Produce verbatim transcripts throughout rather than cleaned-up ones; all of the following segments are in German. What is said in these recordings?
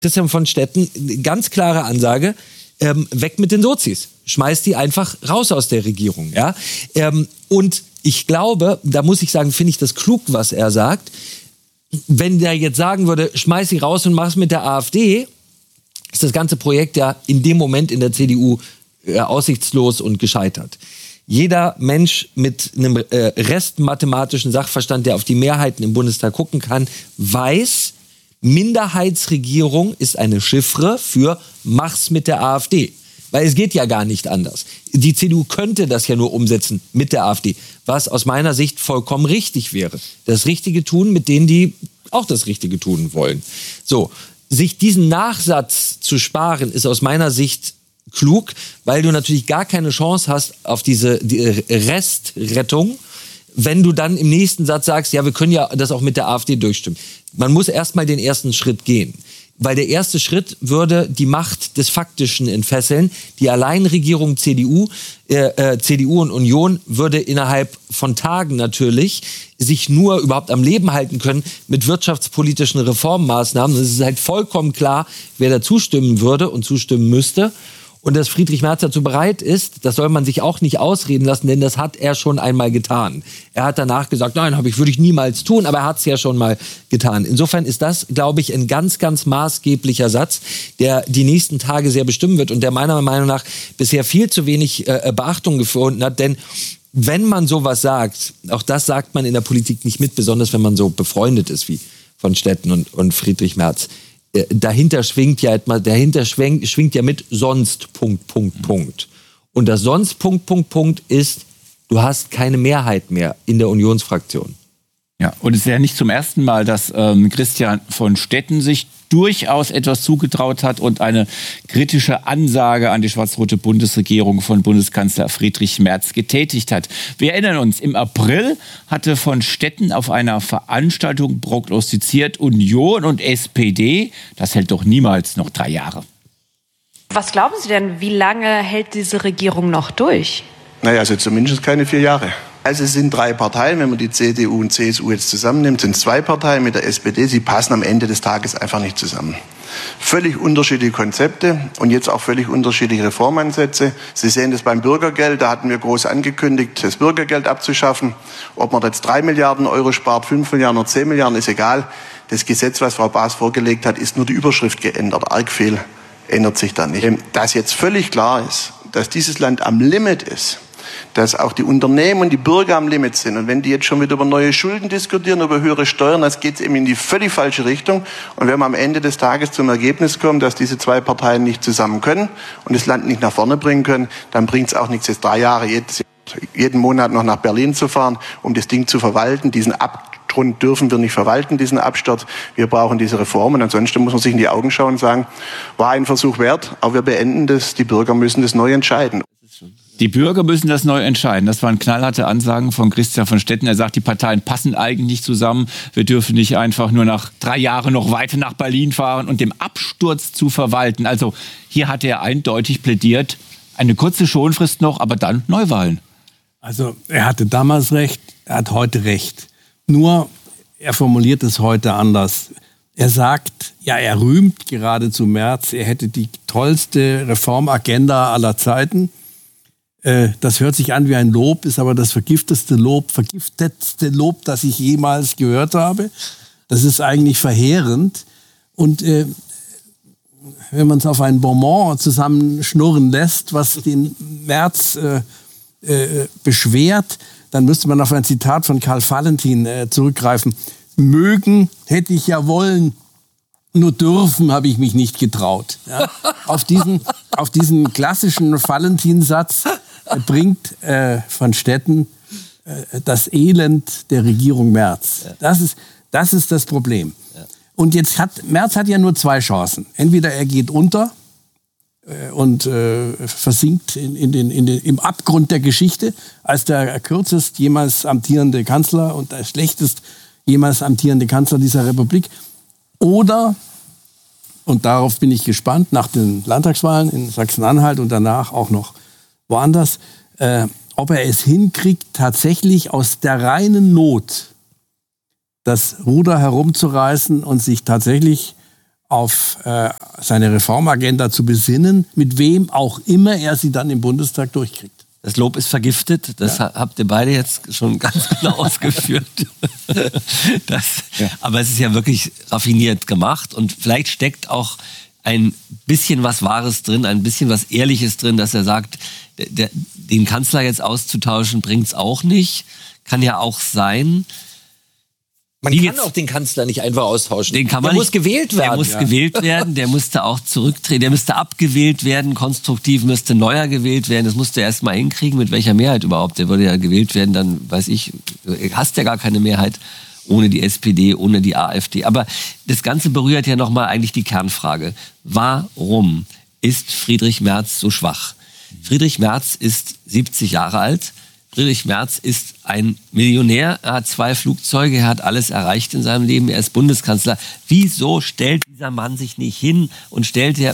Christian von Stetten, ganz klare Ansage, ähm, weg mit den Sozis. Schmeißt die einfach raus aus der Regierung. Ja? Ähm, und ich glaube, da muss ich sagen, finde ich das klug, was er sagt. Wenn der jetzt sagen würde, schmeiß sie raus und mach's mit der AfD, ist das ganze Projekt ja in dem Moment in der C D U äh, aussichtslos und gescheitert. Jeder Mensch mit einem äh, restmathematischen Sachverstand, der auf die Mehrheiten im Bundestag gucken kann, weiß, Minderheitsregierung ist eine Chiffre für mach's mit der AfD. Weil es geht ja gar nicht anders. Die C D U könnte das ja nur umsetzen mit der AfD, was aus meiner Sicht vollkommen richtig wäre. Das Richtige tun mit denen, die auch das Richtige tun wollen. So, sich diesen Nachsatz zu sparen, ist aus meiner Sicht klug, weil du natürlich gar keine Chance hast auf diese die Restrettung, wenn du dann im nächsten Satz sagst, ja, wir können ja das auch mit der AfD durchstimmen. Man muss erstmal den ersten Schritt gehen. Weil der erste Schritt würde die Macht des Faktischen entfesseln. Die Alleinregierung C D U, äh, C D U und Union würde innerhalb von Tagen natürlich sich nur überhaupt am Leben halten können mit wirtschaftspolitischen Reformmaßnahmen. Es ist halt vollkommen klar, wer da zustimmen würde und zustimmen müsste. Und dass Friedrich Merz dazu bereit ist, das soll man sich auch nicht ausreden lassen, denn das hat er schon einmal getan. Er hat danach gesagt, nein, habe ich, würde ich niemals tun, aber er hat es ja schon mal getan. Insofern ist das, glaube ich, ein ganz, ganz maßgeblicher Satz, der die nächsten Tage sehr bestimmen wird und der meiner Meinung nach bisher viel zu wenig äh, Beachtung gefunden hat, denn wenn man sowas sagt, auch das sagt man in der Politik nicht mit, besonders wenn man so befreundet ist wie von Stetten und, und Friedrich Merz. Dahinter schwingt ja etwas, dahinter schwingt, schwingt ja mit sonst Punkt, Punkt, Punkt. Und das sonst Punkt, Punkt, Punkt ist, du hast keine Mehrheit mehr in der Unionsfraktion. Ja, und es ist ja nicht zum ersten Mal, dass ähm, Christian von Stetten sich durchaus etwas zugetraut hat und eine kritische Ansage an die schwarz-rote Bundesregierung von Bundeskanzler Friedrich Merz getätigt hat. Wir erinnern uns, im April hatte von Stetten auf einer Veranstaltung prognostiziert, Union und S P D, das hält doch niemals noch drei Jahre. Was glauben Sie denn, wie lange hält diese Regierung noch durch? Naja, also zumindest keine vier Jahre. Also es sind drei Parteien, wenn man die C D U und C S U jetzt zusammennimmt, sind zwei Parteien mit der S P D, sie passen am Ende des Tages einfach nicht zusammen. Völlig unterschiedliche Konzepte und jetzt auch völlig unterschiedliche Reformansätze. Sie sehen das beim Bürgergeld, da hatten wir groß angekündigt, das Bürgergeld abzuschaffen. Ob man jetzt drei Milliarden Euro spart, fünf Milliarden oder zehn Milliarden, ist egal. Das Gesetz, was Frau Baas vorgelegt hat, ist nur die Überschrift geändert. Arg viel ändert sich da nicht. Dass jetzt völlig klar ist, dass dieses Land am Limit ist, dass auch die Unternehmen und die Bürger am Limit sind. Und wenn die jetzt schon wieder über neue Schulden diskutieren, über höhere Steuern, das geht eben in die völlig falsche Richtung. Und wenn wir am Ende des Tages zum Ergebnis kommen, dass diese zwei Parteien nicht zusammen können und das Land nicht nach vorne bringen können, dann bringt es auch nichts, jetzt drei Jahre jedes, jeden Monat noch nach Berlin zu fahren, um das Ding zu verwalten. Diesen Abgrund dürfen wir nicht verwalten, diesen Absturz. Wir brauchen diese Reformen. Ansonsten muss man sich in die Augen schauen und sagen, war ein Versuch wert, aber wir beenden das. Die Bürger müssen das neu entscheiden. Die Bürger müssen das neu entscheiden. Das waren knallharte Ansagen von Christian von Stetten. Er sagt, die Parteien passen eigentlich nicht zusammen. Wir dürfen nicht einfach nur nach drei Jahren noch weiter nach Berlin fahren und den Absturz zu verwalten. Also hier hat er eindeutig plädiert, eine kurze Schonfrist noch, aber dann Neuwahlen. Also er hatte damals recht, er hat heute recht. Nur er formuliert es heute anders. Er sagt, ja, er rühmt geradezu Merz, er hätte die tollste Reformagenda aller Zeiten. Das hört sich an wie ein Lob, ist aber das vergifteste Lob, vergiftetste Lob, das ich jemals gehört habe. Das ist eigentlich verheerend. Und äh, wenn man es auf ein Bonbon zusammenschnurren lässt, was den Merz äh, äh, beschwert, dann müsste man auf ein Zitat von Karl Valentin äh, zurückgreifen. Mögen hätte ich ja wollen, nur dürfen habe ich mich nicht getraut. Ja? Auf diesen, auf diesen klassischen Valentin-Satz bringt äh, von Stetten äh, das Elend der Regierung Merz. Ja. Das ist, das ist das Problem. Ja. Und jetzt hat, Merz hat ja nur zwei Chancen. Entweder er geht unter äh, und äh, versinkt in, in den, in den, im Abgrund der Geschichte als der kürzest jemals amtierende Kanzler und der schlechtest jemals amtierende Kanzler dieser Republik. Oder, und darauf bin ich gespannt, nach den Landtagswahlen in Sachsen-Anhalt und danach auch noch woanders, äh, ob er es hinkriegt, tatsächlich aus der reinen Not das Ruder herumzureißen und sich tatsächlich auf äh, seine Reformagenda zu besinnen, mit wem auch immer er sie dann im Bundestag durchkriegt. Das Lob ist vergiftet, das ja. habt ihr beide jetzt schon ganz genau ausgeführt. Das, ja. Aber es ist ja wirklich raffiniert gemacht und vielleicht steckt auch ein bisschen was Wahres drin, ein bisschen was Ehrliches drin, dass er sagt, der, den Kanzler jetzt auszutauschen bringt's auch nicht, kann ja auch sein. Man Wie kann auch den Kanzler nicht einfach austauschen. Den kann man der nicht, muss gewählt werden. Der muss ja. gewählt werden, der musste auch zurücktreten, der müsste abgewählt werden, konstruktiv müsste neuer gewählt werden. Das musste er erst mal hinkriegen, mit welcher Mehrheit überhaupt. Der würde ja gewählt werden, dann weiß ich, hast ja gar keine Mehrheit ohne die S P D, ohne die AfD. Aber das Ganze berührt ja nochmal eigentlich die Kernfrage. Warum ist Friedrich Merz so schwach? Friedrich Merz ist siebzig Jahre alt. Friedrich Merz ist ein Millionär, er hat zwei Flugzeuge, er hat alles erreicht in seinem Leben, er ist Bundeskanzler. Wieso stellt dieser Mann sich nicht hin und stellt der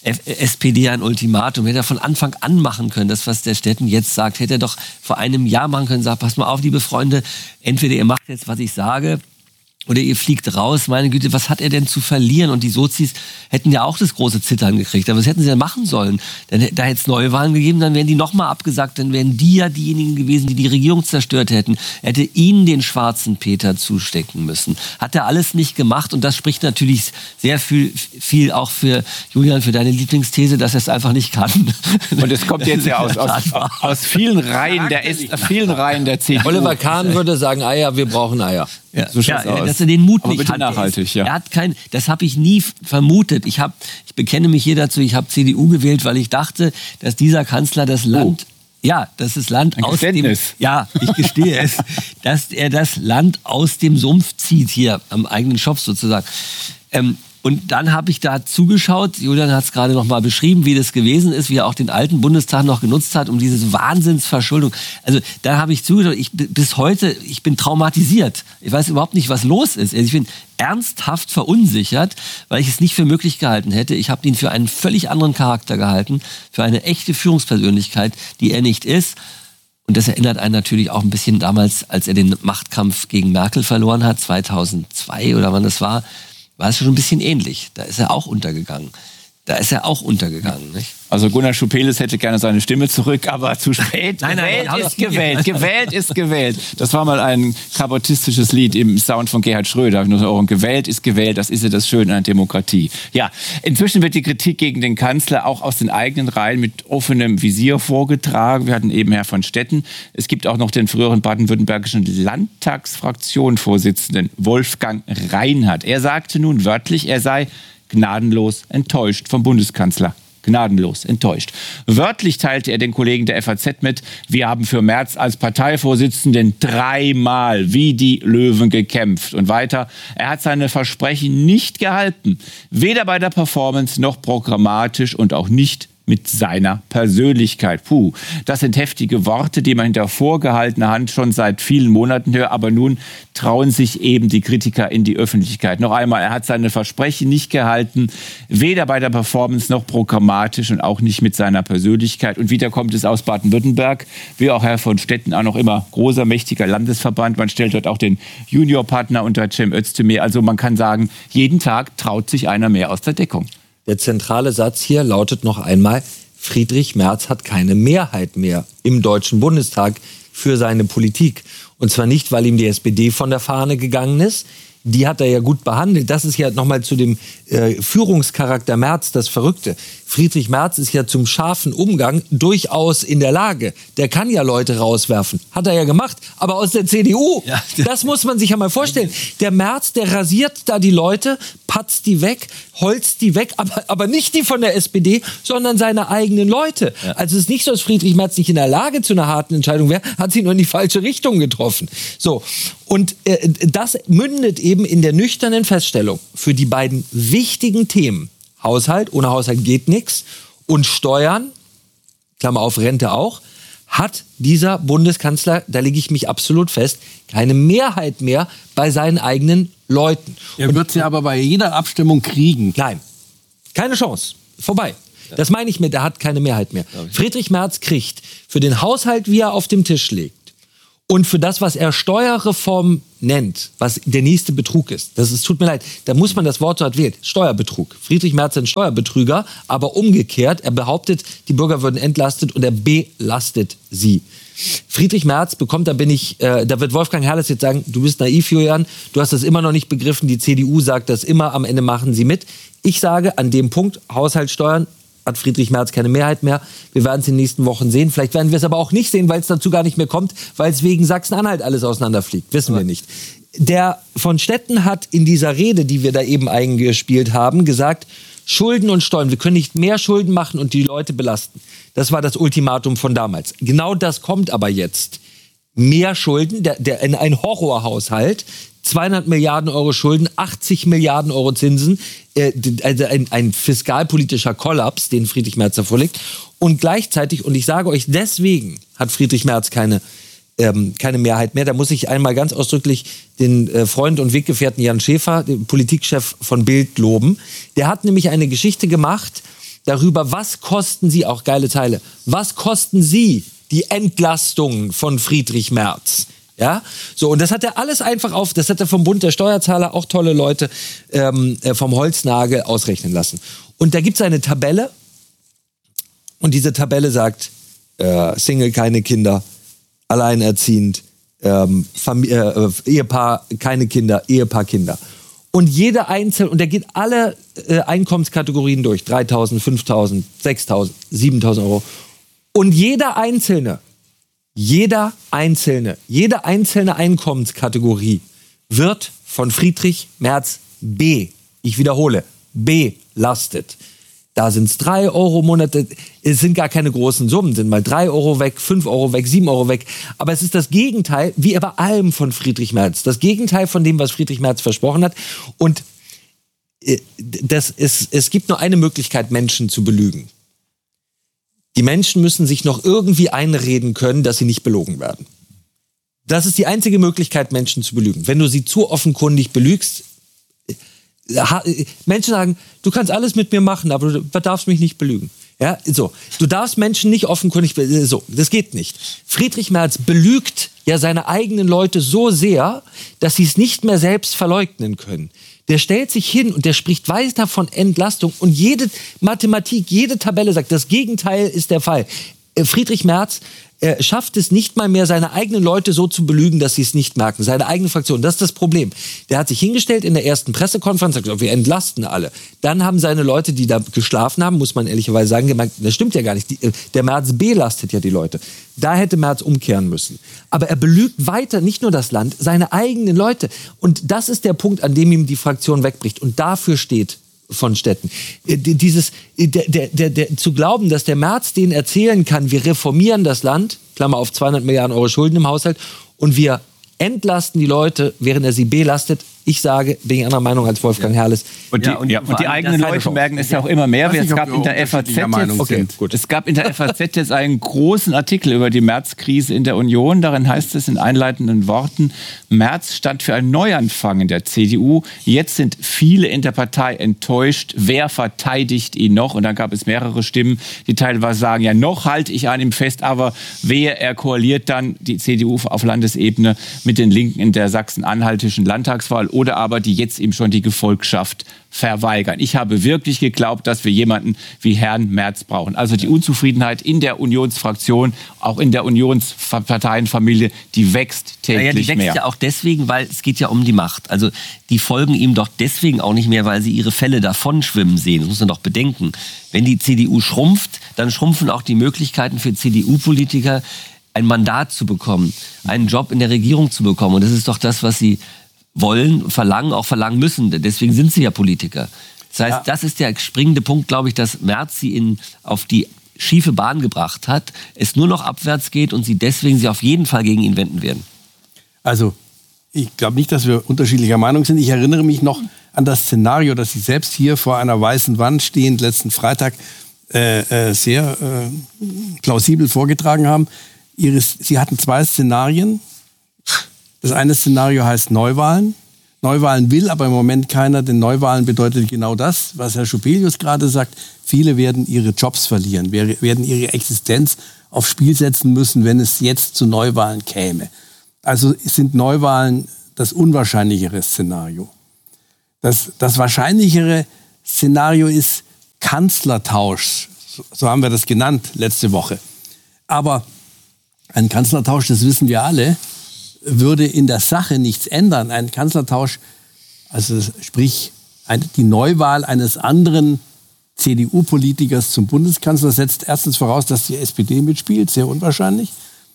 S P D ein Ultimatum? Hätte er von Anfang an machen können, das, was der Stetten jetzt sagt, hätte er doch vor einem Jahr machen können, sagt, passt mal auf, liebe Freunde, entweder ihr macht jetzt, was ich sage, oder ihr fliegt raus, meine Güte, was hat er denn zu verlieren? Und die Sozis hätten ja auch das große Zittern gekriegt. Aber was hätten sie denn machen sollen? Dann, da hätte es Neuwahlen gegeben, dann wären die nochmal abgesagt, dann wären die ja diejenigen gewesen, die die Regierung zerstört hätten. Er hätte ihnen den schwarzen Peter zustecken müssen. Hat er alles nicht gemacht und das spricht natürlich sehr viel, viel auch für, Julian, für deine Lieblingsthese, dass er es einfach nicht kann. Und es kommt jetzt ja aus, aus, aus vielen Reihen der, vielen Reihen der C D U. Oliver Kahn würde sagen, Eier, wir brauchen Eier. Ja, so ja, dass er den Mut aber nicht hat. Nachhaltig, ja. Er hat kein, das habe ich nie vermutet. Ich habe, ich bekenne mich hier dazu. Ich habe C D U gewählt, weil ich dachte, dass dieser Kanzler das Land, oh. ja, dass das Land Ein aus dem, ja, ich gestehe es, dass er das Land aus dem Sumpf zieht hier am eigenen Schopf sozusagen. Ähm, Und dann habe ich da zugeschaut, Julian hat es gerade noch mal beschrieben, wie das gewesen ist, wie er auch den alten Bundestag noch genutzt hat, um diese Wahnsinnsverschuldung. Also da habe ich zugeschaut, ich, bis heute, ich bin traumatisiert. Ich weiß überhaupt nicht, was los ist. Also ich bin ernsthaft verunsichert, weil ich es nicht für möglich gehalten hätte. Ich habe ihn für einen völlig anderen Charakter gehalten, für eine echte Führungspersönlichkeit, die er nicht ist. Und das erinnert einen natürlich auch ein bisschen damals, als er den Machtkampf gegen Merkel verloren hat, zweitausendzwei oder wann das war, war es schon ein bisschen ähnlich. Da ist er auch untergegangen. Da ist er auch untergegangen, nicht? Also Gunnar Schupeles hätte gerne seine Stimme zurück, aber zu spät. Nein, nein, gewählt ist gewählt, gewählt ist gewählt. Das war mal ein kabarettistisches Lied im Sound von Gerhard Schröder. Und gewählt ist gewählt, das ist ja das Schöne an Demokratie. Ja, inzwischen wird die Kritik gegen den Kanzler auch aus den eigenen Reihen mit offenem Visier vorgetragen. Wir hatten eben Herr von Stetten. Es gibt auch noch den früheren baden-württembergischen Landtagsfraktionsvorsitzenden Wolfgang Reinhardt. Er sagte nun wörtlich, er sei gnadenlos enttäuscht vom Bundeskanzler. Gnadenlos enttäuscht. Wörtlich teilte er den Kollegen der F A Z mit, wir haben für Merz als Parteivorsitzenden dreimal wie die Löwen gekämpft. Und weiter, er hat seine Versprechen nicht gehalten. Weder bei der Performance noch programmatisch und auch nicht mit seiner Persönlichkeit. Puh, das sind heftige Worte, die man hinter vorgehaltener Hand schon seit vielen Monaten hört. Aber nun trauen sich eben die Kritiker in die Öffentlichkeit. Noch einmal, er hat seine Versprechen nicht gehalten, weder bei der Performance noch programmatisch und auch nicht mit seiner Persönlichkeit. Und wieder kommt es aus Baden-Württemberg, wie auch Herr von Stetten, auch noch immer großer, mächtiger Landesverband. Man stellt dort auch den Juniorpartner unter Cem Özdemir. Also man kann sagen, jeden Tag traut sich einer mehr aus der Deckung. Der zentrale Satz hier lautet noch einmal, Friedrich Merz hat keine Mehrheit mehr im Deutschen Bundestag für seine Politik. Und zwar nicht, weil ihm die S P D von der Fahne gegangen ist. Die hat er ja gut behandelt. Das ist ja nochmal zu dem äh, Führungscharakter Merz das Verrückte. Friedrich Merz ist ja zum scharfen Umgang durchaus in der Lage. Der kann ja Leute rauswerfen. Hat er ja gemacht. Aber aus der C D U. Ja. Das muss man sich ja mal vorstellen. Der Merz, der rasiert da die Leute, patzt die weg, holzt die weg, aber, aber nicht die von der S P D, sondern seine eigenen Leute. Ja. Also es ist nicht so, dass Friedrich Merz nicht in der Lage zu einer harten Entscheidung wäre, hat sie nur in die falsche Richtung getroffen. So. Und äh, das mündet eben in der nüchternen Feststellung für die beiden wichtigen Themen. Haushalt, ohne Haushalt geht nichts. Und Steuern, Klammer auf Rente auch, hat dieser Bundeskanzler, da lege ich mich absolut fest, keine Mehrheit mehr bei seinen eigenen Leuten. Er wird sie aber bei jeder Abstimmung kriegen. Nein, keine Chance. Vorbei. Das meine ich mit, er hat keine Mehrheit mehr. Friedrich Merz kriegt für den Haushalt, wie er auf dem Tisch liegt, Und für das, was er Steuerreform nennt, was der nächste Betrug ist, das ist, tut mir leid, da muss man das Wort dort wählen, Steuerbetrug. Friedrich Merz ist ein Steuerbetrüger, aber umgekehrt, er behauptet, die Bürger würden entlastet und er belastet sie. Friedrich Merz bekommt, da bin ich, äh, da wird Wolfgang Herrles jetzt sagen, du bist naiv, Julian, du hast das immer noch nicht begriffen, die C D U sagt das immer, am Ende machen sie mit. Ich sage, an dem Punkt, Haushaltssteuern, hat Friedrich Merz keine Mehrheit mehr. Wir werden es in den nächsten Wochen sehen. Vielleicht werden wir es aber auch nicht sehen, weil es dazu gar nicht mehr kommt, weil es wegen Sachsen-Anhalt alles auseinanderfliegt. Wissen wir nicht. Der von Stetten hat in dieser Rede, die wir da eben eingespielt haben, gesagt, Schulden und Steuern, wir können nicht mehr Schulden machen und die Leute belasten. Das war das Ultimatum von damals. Genau das kommt aber jetzt. Mehr Schulden, der, der, ein Horrorhaushalt, zweihundert Milliarden Euro Schulden, achtzig Milliarden Euro Zinsen, äh, also ein, ein fiskalpolitischer Kollaps, den Friedrich Merz da vorlegt. Und gleichzeitig, und ich sage euch, deswegen hat Friedrich Merz keine, ähm, keine Mehrheit mehr. Da muss ich einmal ganz ausdrücklich den äh, Freund und Weggefährten Jan Schäfer, den Politikchef von Bild, loben. Der hat nämlich eine Geschichte gemacht darüber, was kosten sie, auch geile Teile, was kosten sie die Entlastung von Friedrich Merz? Ja, so, und das hat er alles einfach auf, das hat er vom Bund der Steuerzahler, auch tolle Leute, ähm, vom Holznagel ausrechnen lassen. Und da gibt es eine Tabelle, und diese Tabelle sagt, äh, Single, keine Kinder, alleinerziehend, ähm, Familie, äh, Ehepaar, keine Kinder, Ehepaar, Kinder. Und jede einzelne, und der geht alle äh, Einkommenskategorien durch, dreitausend, fünftausend, sechstausend, siebentausend Euro. Und jeder einzelne, Jeder einzelne, jede einzelne Einkommenskategorie wird von Friedrich Merz B, ich wiederhole, belastet. Da sind es drei Euro im Monat, es sind gar keine großen Summen, sind mal drei Euro weg, fünf Euro weg, sieben Euro weg. Aber es ist das Gegenteil, wie bei allem von Friedrich Merz, das Gegenteil von dem, was Friedrich Merz versprochen hat. Und das ist, es gibt nur eine Möglichkeit, Menschen zu belügen. Die Menschen müssen sich noch irgendwie einreden können, dass sie nicht belogen werden. Das ist die einzige Möglichkeit, Menschen zu belügen. Wenn du sie zu offenkundig belügst, Menschen sagen, du kannst alles mit mir machen, aber du darfst mich nicht belügen. Ja, so. Du darfst Menschen nicht offenkundig belügen. So, das geht nicht. Friedrich Merz belügt ja seine eigenen Leute so sehr, dass sie es nicht mehr selbst verleugnen können. Der stellt sich hin und der spricht weiter von Entlastung. Und jede Mathematik, jede Tabelle sagt, das Gegenteil ist der Fall. Friedrich Merz äh, schafft es nicht mal mehr, seine eigenen Leute so zu belügen, dass sie es nicht merken. Seine eigene Fraktion, das ist das Problem. Der hat sich hingestellt in der ersten Pressekonferenz und gesagt, wir entlasten alle. Dann haben seine Leute, die da geschlafen haben, muss man ehrlicherweise sagen, gemerkt, das stimmt ja gar nicht. Die, der Merz belastet ja die Leute. Da hätte Merz umkehren müssen. Aber er belügt weiter nicht nur das Land, seine eigenen Leute. Und das ist der Punkt, an dem ihm die Fraktion wegbricht. Und dafür steht von Stetten. Dieses, der, der, der, der, zu glauben, dass der Merz denen erzählen kann, wir reformieren das Land, Klammer auf zweihundert Milliarden Euro Schulden im Haushalt, und wir entlasten die Leute, während er sie belastet. Ich sage, bin ich anderer Meinung als Wolfgang Herrles. Und die, ja, und ja, und die eigenen Leute merken es ja auch immer mehr. Es gab in der F A Z jetzt, okay, gut. es gab in der F A Z jetzt einen großen Artikel über die Märzkrise in der Union. Darin heißt es in einleitenden Worten, Merz stand für einen Neuanfang in der C D U. Jetzt sind viele in der Partei enttäuscht. Wer verteidigt ihn noch? Und dann gab es mehrere Stimmen, die teilweise sagen, ja, noch halte ich an ihm fest, aber wer, er koaliert dann die C D U auf Landesebene mit den Linken in der sachsen-anhaltischen Landtagswahl, oder aber die jetzt eben schon die Gefolgschaft verweigern. Ich habe wirklich geglaubt, dass wir jemanden wie Herrn Merz brauchen. Also die Unzufriedenheit in der Unionsfraktion, auch in der Unionsparteienfamilie, die wächst täglich mehr. Ja, die wächst mehr. Ja auch deswegen, weil es geht ja um die Macht. Also die folgen ihm doch deswegen auch nicht mehr, weil sie ihre Fälle davon schwimmen sehen. Das muss man doch bedenken. Wenn die C D U schrumpft, dann schrumpfen auch die Möglichkeiten für C D U-Politiker, ein Mandat zu bekommen, einen Job in der Regierung zu bekommen. Und das ist doch das, was sie wollen, verlangen, auch verlangen müssen. Deswegen sind sie ja Politiker. Das heißt, ja. Das ist der springende Punkt, glaube ich, dass Merz sie in, auf die schiefe Bahn gebracht hat, es nur noch abwärts geht und sie deswegen sich auf jeden Fall gegen ihn wenden werden. Also, ich glaube nicht, dass wir unterschiedlicher Meinung sind. Ich erinnere mich noch an das Szenario, das Sie selbst hier vor einer weißen Wand stehend letzten Freitag äh, äh, sehr äh, plausibel vorgetragen haben. Ihres, Sie hatten zwei Szenarien. Das eine Szenario heißt Neuwahlen. Neuwahlen will aber im Moment keiner, denn Neuwahlen bedeutet genau das, was Herr Schupelius gerade sagt. Viele werden ihre Jobs verlieren, werden ihre Existenz aufs Spiel setzen müssen, wenn es jetzt zu Neuwahlen käme. Also sind Neuwahlen das unwahrscheinlichere Szenario. Das, das wahrscheinlichere Szenario ist Kanzlertausch. So haben wir das genannt letzte Woche. Aber ein Kanzlertausch, das wissen wir alle, würde in der Sache nichts ändern. Ein Kanzlertausch, also sprich die Neuwahl eines anderen C D U-Politikers zum Bundeskanzler, setzt erstens voraus, dass die S P D mitspielt, sehr unwahrscheinlich.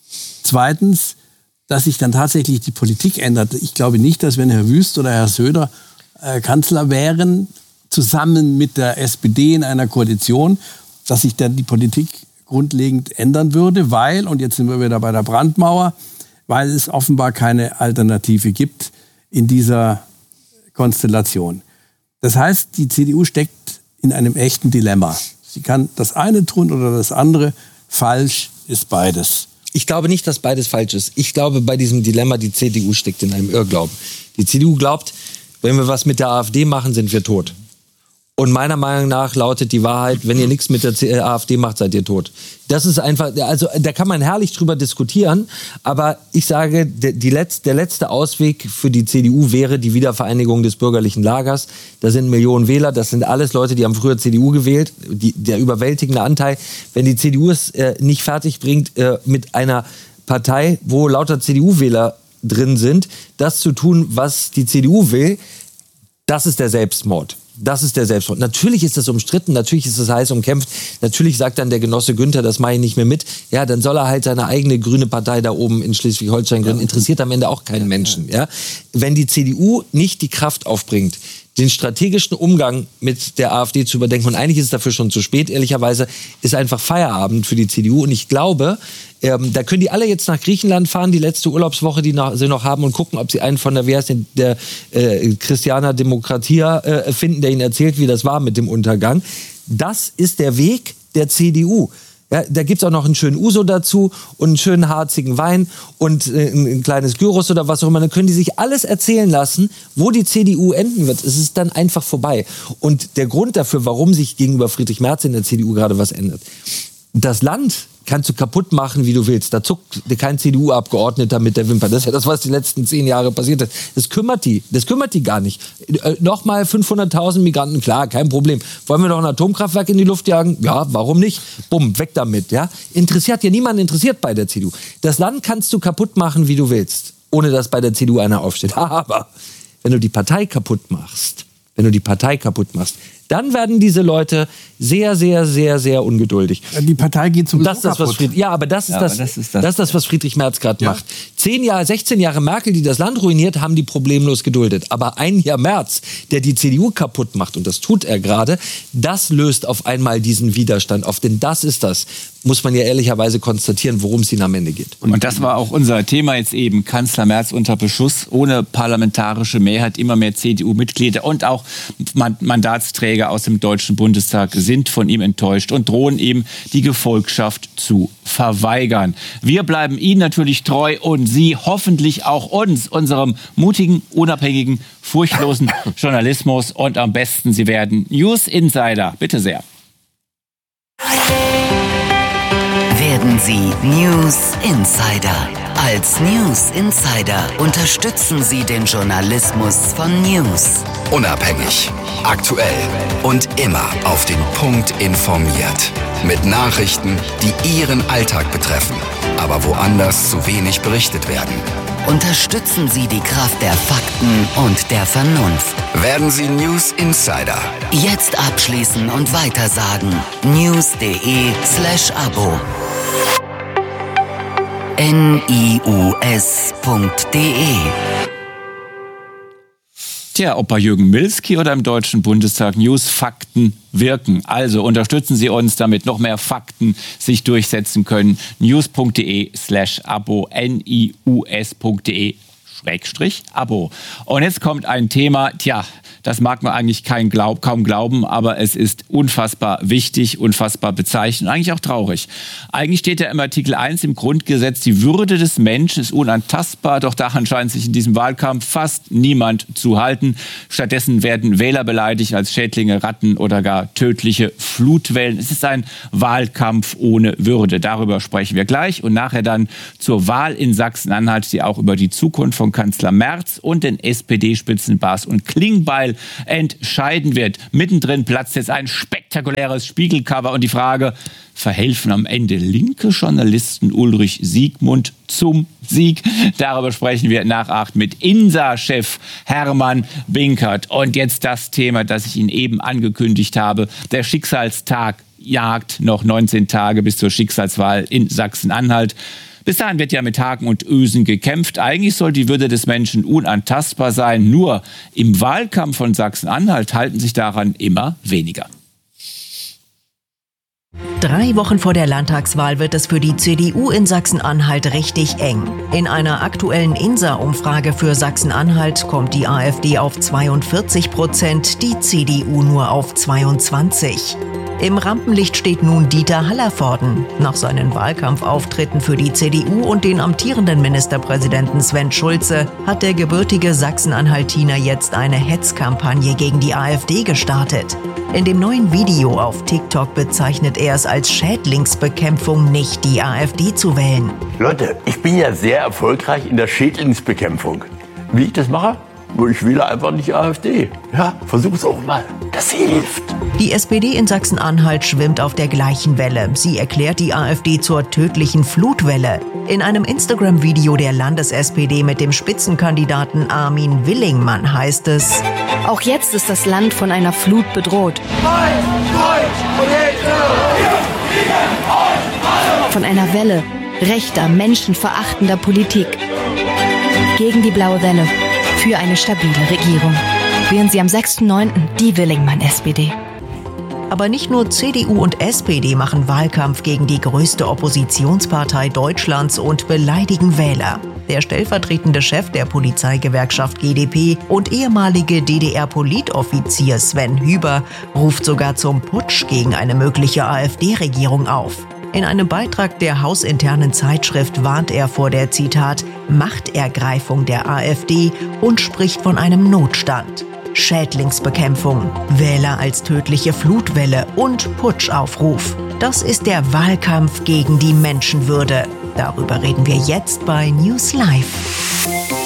Zweitens, dass sich dann tatsächlich die Politik ändert. Ich glaube nicht, dass wenn Herr Wüst oder Herr Söder äh, Kanzler wären, zusammen mit der S P D in einer Koalition, dass sich dann die Politik grundlegend ändern würde, weil, und jetzt sind wir wieder bei der Brandmauer, weil es offenbar keine Alternative gibt in dieser Konstellation. Das heißt, die C D U steckt in einem echten Dilemma. Sie kann das eine tun oder das andere. Falsch ist beides. Ich glaube nicht, dass beides falsch ist. Ich glaube, bei diesem Dilemma, die C D U steckt in einem Irrglauben. Die C D U glaubt, wenn wir was mit der AfD machen, sind wir tot. Und meiner Meinung nach lautet die Wahrheit, wenn ihr nichts mit der AfD macht, seid ihr tot. Das ist einfach, also da kann man herrlich drüber diskutieren, aber ich sage, die letzte, der letzte Ausweg für die C D U wäre die Wiedervereinigung des bürgerlichen Lagers. Da sind Millionen Wähler, das sind alles Leute, die haben früher C D U gewählt, die, der überwältigende Anteil. Wenn die C D U es äh, nicht fertig bringt, äh, mit einer Partei, wo lauter C D U-Wähler drin sind, das zu tun, was die C D U will, das ist der Selbstmord. Das ist der Selbstmord. Natürlich ist das umstritten, natürlich ist das heiß umkämpft. Natürlich sagt dann der Genosse Günther, das mache ich nicht mehr mit. Ja, dann soll er halt seine eigene grüne Partei da oben in Schleswig-Holstein gründen. Interessiert am Ende auch keinen Menschen. Ja? Wenn die C D U nicht die Kraft aufbringt, den strategischen Umgang mit der AfD zu überdenken, und eigentlich ist es dafür schon zu spät, ehrlicherweise, ist einfach Feierabend für die C D U. Und ich glaube, ähm, da können die alle jetzt nach Griechenland fahren, die letzte Urlaubswoche, die noch, sie noch haben, und gucken, ob sie einen von der, wie heißt denn, der äh, Christiana Demokratia äh, finden, der ihnen erzählt, wie das war mit dem Untergang. Das ist der Weg der C D U. Ja, da gibt's auch noch einen schönen Uso dazu und einen schönen harzigen Wein und äh, ein kleines Gyros oder was auch immer. Dann können die sich alles erzählen lassen, wo die C D U enden wird. Es ist dann einfach vorbei. Und der Grund dafür, warum sich gegenüber Friedrich Merz in der C D U gerade was ändert, das Land kannst du kaputt machen, wie du willst. Da zuckt kein C D U-Abgeordneter mit der Wimper. Das ist ja das, was die letzten zehn Jahre passiert ist. Das kümmert die. Das kümmert die gar nicht. Äh, Nochmal fünfhunderttausend Migranten, klar, kein Problem. Wollen wir noch ein Atomkraftwerk in die Luft jagen? Ja, warum nicht? Bumm, weg damit. Ja? Interessiert ja niemand interessiert bei der C D U. Das Land kannst du kaputt machen, wie du willst, ohne dass bei der C D U einer aufsteht. Aber wenn du die Partei kaputt machst, wenn du die Partei kaputt machst, dann werden diese Leute sehr, sehr, sehr, sehr ungeduldig. Die Partei geht sowieso das ist das, was Fried- Ja, aber das ist, ja, das, das, ist das. das ist das, was Friedrich Merz gerade ja. macht. Zehn Jahre, sechzehn Jahre Merkel, die das Land ruiniert, haben die problemlos geduldet. Aber ein Jahr Merz, der die C D U kaputt macht, und das tut er gerade, das löst auf einmal diesen Widerstand auf. Denn das ist das, muss man ja ehrlicherweise konstatieren, worum es ihnen am Ende geht. Und das war auch unser Thema jetzt eben. Kanzler Merz unter Beschuss, ohne parlamentarische Mehrheit, immer mehr C D U-Mitglieder und auch Mandatsträger aus dem Deutschen Bundestag sind von ihm enttäuscht und drohen ihm die Gefolgschaft zu verweigern. Wir bleiben Ihnen natürlich treu und Sie hoffentlich auch uns, unserem mutigen, unabhängigen, furchtlosen Journalismus, und am besten Sie werden News Insider. Bitte sehr. Werden Sie News Insider. Als News Insider unterstützen Sie den Journalismus von News. Unabhängig, aktuell und immer auf den Punkt informiert. Mit Nachrichten, die Ihren Alltag betreffen, aber woanders zu wenig berichtet werden. Unterstützen Sie die Kraft der Fakten und der Vernunft. Werden Sie News Insider. Jetzt abschließen und weitersagen. news.de slash Abo. N-I-U-S punkt de. Tja, ob bei Jürgen Milski oder im Deutschen Bundestag, News, Fakten wirken. Also unterstützen Sie uns, damit noch mehr Fakten sich durchsetzen können. news.de slash Abo, N-I-U-S.de Schrägstrich Abo. Und jetzt kommt ein Thema, tja, das mag man eigentlich kein Glaub, kaum glauben, aber es ist unfassbar wichtig, unfassbar bezeichnend und eigentlich auch traurig. Eigentlich steht ja im Artikel eins im Grundgesetz, die Würde des Menschen ist unantastbar, doch daran scheint sich in diesem Wahlkampf fast niemand zu halten. Stattdessen werden Wähler beleidigt als Schädlinge, Ratten oder gar tödliche Flutwellen. Es ist ein Wahlkampf ohne Würde. Darüber sprechen wir gleich und nachher dann zur Wahl in Sachsen-Anhalt, die auch über die Zukunft von Kanzler Merz und den S P D-Spitzen Baas und Klingbeil entscheiden wird. Mittendrin platzt jetzt ein spektakuläres Spiegelcover und die Frage, verhelfen am Ende linke Journalisten Ulrich Siegmund zum Sieg? Darüber sprechen wir nach acht mit I N S A-Chef Hermann Binkert. Und jetzt das Thema, das ich Ihnen eben angekündigt habe, der Schicksalstag jagt noch neunzehn Tage bis zur Schicksalswahl in Sachsen-Anhalt. Bis dahin wird ja mit Haken und Ösen gekämpft. Eigentlich soll die Würde des Menschen unantastbar sein. Nur im Wahlkampf von Sachsen-Anhalt halten sich daran immer weniger. Drei Wochen vor der Landtagswahl wird es für die C D U in Sachsen-Anhalt richtig eng. In einer aktuellen I N S A-Umfrage für Sachsen-Anhalt kommt die AfD auf zweiundvierzig Prozent, die C D U nur auf zweiundzwanzig. Im Rampenlicht steht nun Dieter Hallervorden. Nach seinen Wahlkampfauftritten für die C D U und den amtierenden Ministerpräsidenten Sven Schulze hat der gebürtige Sachsen-Anhaltiner jetzt eine Hetzkampagne gegen die AfD gestartet. In dem neuen Video auf TikTok bezeichnet er es als Schädlingsbekämpfung, nicht die AfD zu wählen. Leute, ich bin ja sehr erfolgreich in der Schädlingsbekämpfung. Wie ich das mache? Ich wähle einfach nicht AfD. Ja, versuch's auch mal. Das hilft. Die S P D in Sachsen-Anhalt schwimmt auf der gleichen Welle. Sie erklärt die AfD zur tödlichen Flutwelle. In einem Instagram-Video der Landes-S P D mit dem Spitzenkandidaten Armin Willingmann heißt es: Auch jetzt ist das Land von einer Flut bedroht. Von einer Welle rechter, menschenverachtender Politik. Gegen die blaue Welle. Für eine stabile Regierung. Wählen Sie am sechsten neunten die Willingmann-S P D. Aber nicht nur C D U und S P D machen Wahlkampf gegen die größte Oppositionspartei Deutschlands und beleidigen Wähler. Der stellvertretende Chef der Polizeigewerkschaft G d P und ehemalige D D R-Politoffizier Sven Hüber ruft sogar zum Putsch gegen eine mögliche AfD-Regierung auf. In einem Beitrag der hausinternen Zeitschrift warnt er vor der, Zitat, Machtergreifung der AfD und spricht von einem Notstand. Schädlingsbekämpfung, Wähler als tödliche Flutwelle und Putschaufruf. Das ist der Wahlkampf gegen die Menschenwürde. Darüber reden wir jetzt bei News Live.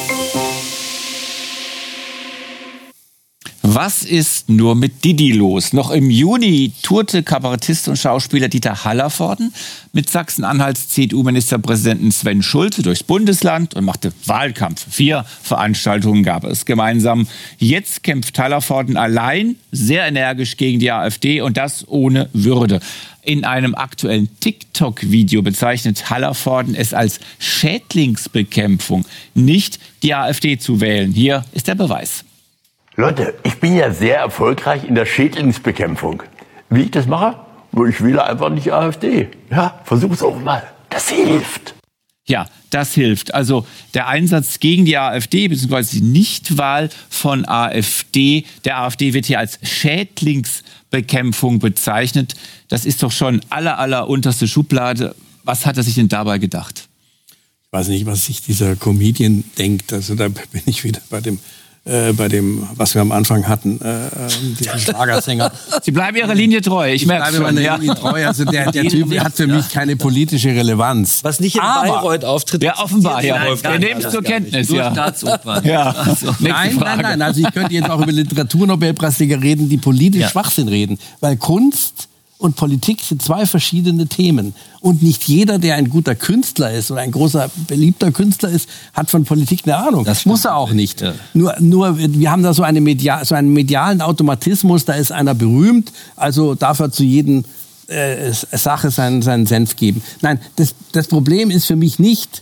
Was ist nur mit Didi los? Noch im Juni tourte Kabarettist und Schauspieler Dieter Hallervorden mit Sachsen-Anhalts C D U-Ministerpräsidenten Sven Schulze durchs Bundesland und machte Wahlkampf. Vier Veranstaltungen gab es gemeinsam. Jetzt kämpft Hallervorden allein sehr energisch gegen die AfD und das ohne Würde. In einem aktuellen TikTok-Video bezeichnet Hallervorden es als Schädlingsbekämpfung, nicht die AfD zu wählen. Hier ist der Beweis. Leute, ich bin ja sehr erfolgreich in der Schädlingsbekämpfung. Wie ich das mache? Ich wähle einfach nicht AfD. Ja, versuch's auch mal. Das hilft. Ja, das hilft. Also der Einsatz gegen die AfD bzw. die Nichtwahl von AfD, der AfD wird hier als Schädlingsbekämpfung bezeichnet. Das ist doch schon aller, aller unterste Schublade. Was hat er sich denn dabei gedacht? Ich weiß nicht, was sich dieser Comedian denkt. Also da bin ich wieder bei dem Äh, bei dem, was wir am Anfang hatten, äh, diesen Schlagersänger. Sie bleiben Ihrer Linie treu, ich, ich merke schon. Meiner ja. Linie treu. Also der, der Typ hat für mich keine politische Relevanz. Was nicht in Bayreuth auftritt. Ja, offenbar, ja. Wir nehmen es zur Kenntnis. Nur ja. Staatsopern. Ja. Also, nein, nein, nein. Also ich könnte jetzt auch über Literaturnobelpreisträger reden, die politisch ja. Schwachsinn reden. Weil Kunst und Politik sind zwei verschiedene Themen. Und nicht jeder, der ein guter Künstler ist oder ein großer, beliebter Künstler ist, hat von Politik eine Ahnung. Das muss er auch nicht. Ja. Nur, nur, wir haben da so, eine Media, so einen medialen Automatismus, da ist einer berühmt, also darf er zu jedem äh, Sache seinen, seinen Senf geben. Nein, das, das Problem ist für mich nicht,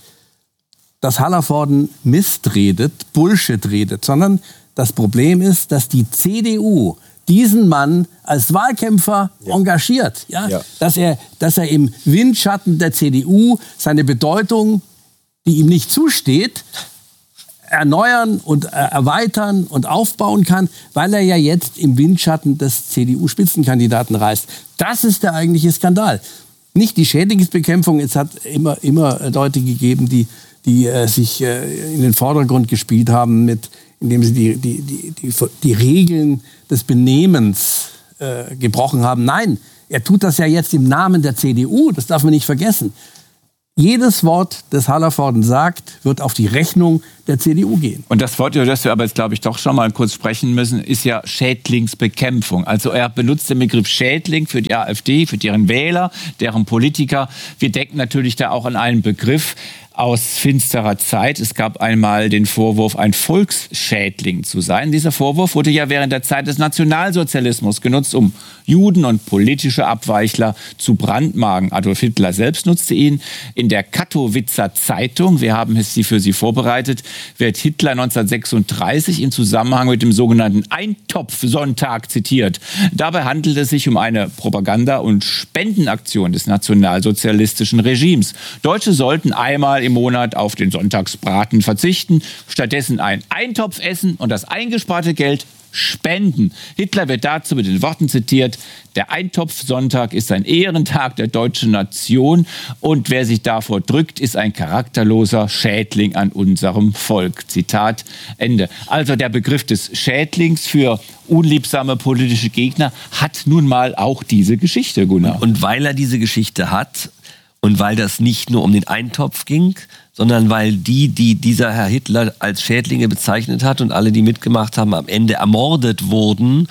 dass Hallervorden Mist redet, Bullshit redet, sondern das Problem ist, dass die C D U diesen Mann als Wahlkämpfer ja. engagiert. Ja? Ja. Dass er, dass er im Windschatten der C D U seine Bedeutung, die ihm nicht zusteht, erneuern und erweitern und aufbauen kann, weil er ja jetzt im Windschatten des C D U-Spitzenkandidaten reist. Das ist der eigentliche Skandal. Nicht die Schädlingsbekämpfung. Es hat immer, immer Leute gegeben, die, die äh, sich äh, in den Vordergrund gespielt haben, mit, indem sie die, die, die, die, die Regeln des Benehmens äh, gebrochen haben. Nein, er tut das ja jetzt im Namen der C D U. Das darf man nicht vergessen. Jedes Wort, das Hallervorden sagt, wird auf die Rechnung der C D U gehen. Und das Wort, über das wir aber jetzt, glaube ich, doch schon mal kurz sprechen müssen, ist ja Schädlingsbekämpfung. Also er benutzt den Begriff Schädling für die AfD, für deren Wähler, deren Politiker. Wir denken natürlich da auch an einen Begriff aus finsterer Zeit. Es gab einmal den Vorwurf, ein Volksschädling zu sein. Dieser Vorwurf wurde ja während der Zeit des Nationalsozialismus genutzt, um Juden und politische Abweichler zu brandmarken. Adolf Hitler selbst nutzte ihn. In der Katowicer Zeitung, wir haben es für Sie vorbereitet, wird Hitler neunzehnhundertsechsunddreißig im Zusammenhang mit dem sogenannten Eintopfsonntag zitiert. Dabei handelt es sich um eine Propaganda- und Spendenaktion des nationalsozialistischen Regimes. Deutsche sollten einmal im Monat auf den Sonntagsbraten verzichten, stattdessen einen Eintopf essen und das eingesparte Geld spenden. Hitler wird dazu mit den Worten zitiert: Der Eintopfsonntag ist ein Ehrentag der deutschen Nation und wer sich davor drückt, ist ein charakterloser Schädling an unserem Volk. Zitat Ende. Also der Begriff des Schädlings für unliebsame politische Gegner hat nun mal auch diese Geschichte, Gunnar. Und weil er diese Geschichte hat und weil das nicht nur um den Eintopf ging, sondern weil die, die dieser Herr Hitler als Schädlinge bezeichnet hat und alle, die mitgemacht haben, am Ende ermordet wurden,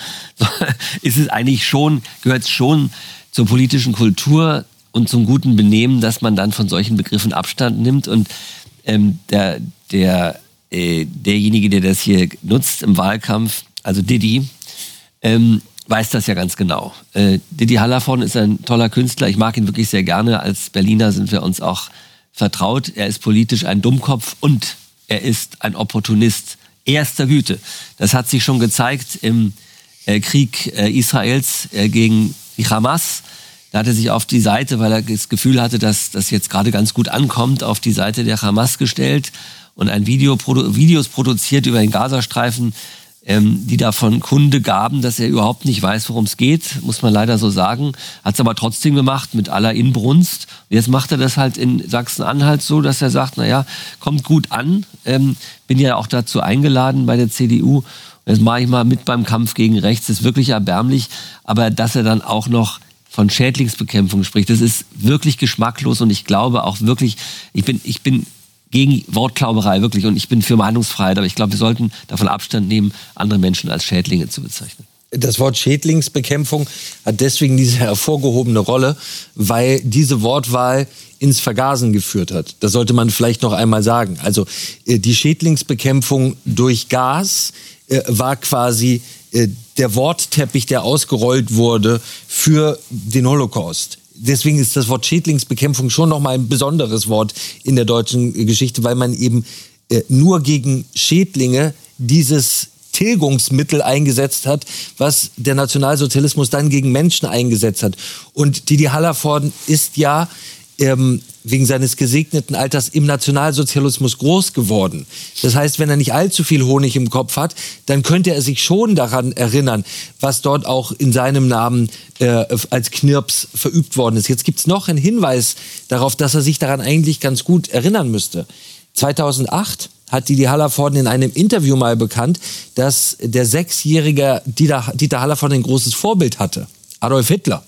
ist es eigentlich schon, gehört es schon zur politischen Kultur und zum guten Benehmen, dass man dann von solchen Begriffen Abstand nimmt. Und ähm, der, der, äh, derjenige, der das hier nutzt im Wahlkampf, also Didi, ähm, weiß das ja ganz genau. Äh, Didi Hallervorden ist ein toller Künstler. Ich mag ihn wirklich sehr gerne. Als Berliner sind wir uns auch vertraut. Er ist politisch ein Dummkopf und er ist ein Opportunist erster Güte. Das hat sich schon gezeigt im äh, Krieg äh, Israels äh, gegen die Hamas. Da hat er sich auf die Seite, weil er das Gefühl hatte, dass das jetzt gerade ganz gut ankommt, auf die Seite der Hamas gestellt und ein Video, Produ- Videos produziert über den Gazastreifen, ähm, die davon Kunde gaben, dass er überhaupt nicht weiß, worum es geht, muss man leider so sagen. Hat es aber trotzdem gemacht, mit aller Inbrunst. Und jetzt macht er das halt in Sachsen-Anhalt so, dass er sagt, naja, kommt gut an. Ähm, bin ja auch dazu eingeladen bei der C D U. Und jetzt mache ich mal mit beim Kampf gegen rechts. Das ist wirklich erbärmlich. Aber dass er dann auch noch von Schädlingsbekämpfung spricht, das ist wirklich geschmacklos. Und ich glaube auch wirklich, ich bin, ich bin gegen Wortklauberei, wirklich. Und ich bin für Meinungsfreiheit. Aber ich glaube, wir sollten davon Abstand nehmen, andere Menschen als Schädlinge zu bezeichnen. Das Wort Schädlingsbekämpfung hat deswegen diese hervorgehobene Rolle, weil diese Wortwahl ins Vergasen geführt hat. Das sollte man vielleicht noch einmal sagen. Also äh, die Schädlingsbekämpfung durch Gas äh, war quasi äh, der Wortteppich, der ausgerollt wurde für den Holocaust. Deswegen ist das Wort Schädlingsbekämpfung schon noch mal ein besonderes Wort in der deutschen Geschichte, weil man eben äh, nur gegen Schädlinge dieses Tilgungsmittel eingesetzt hat, was der Nationalsozialismus dann gegen Menschen eingesetzt hat. Und Didi Hallervorden ist ja ähm, wegen seines gesegneten Alters im Nationalsozialismus groß geworden. Das heißt, wenn er nicht allzu viel Honig im Kopf hat, dann könnte er sich schon daran erinnern, was dort auch in seinem Namen äh, als Knirps verübt worden ist. Jetzt gibt's noch einen Hinweis darauf, dass er sich daran eigentlich ganz gut erinnern müsste. zweitausendacht hat Didi Hallervorden in einem Interview mal bekannt, dass der sechsjährige Dieter, Dieter Hallervorden ein großes Vorbild hatte. Adolf Hitler.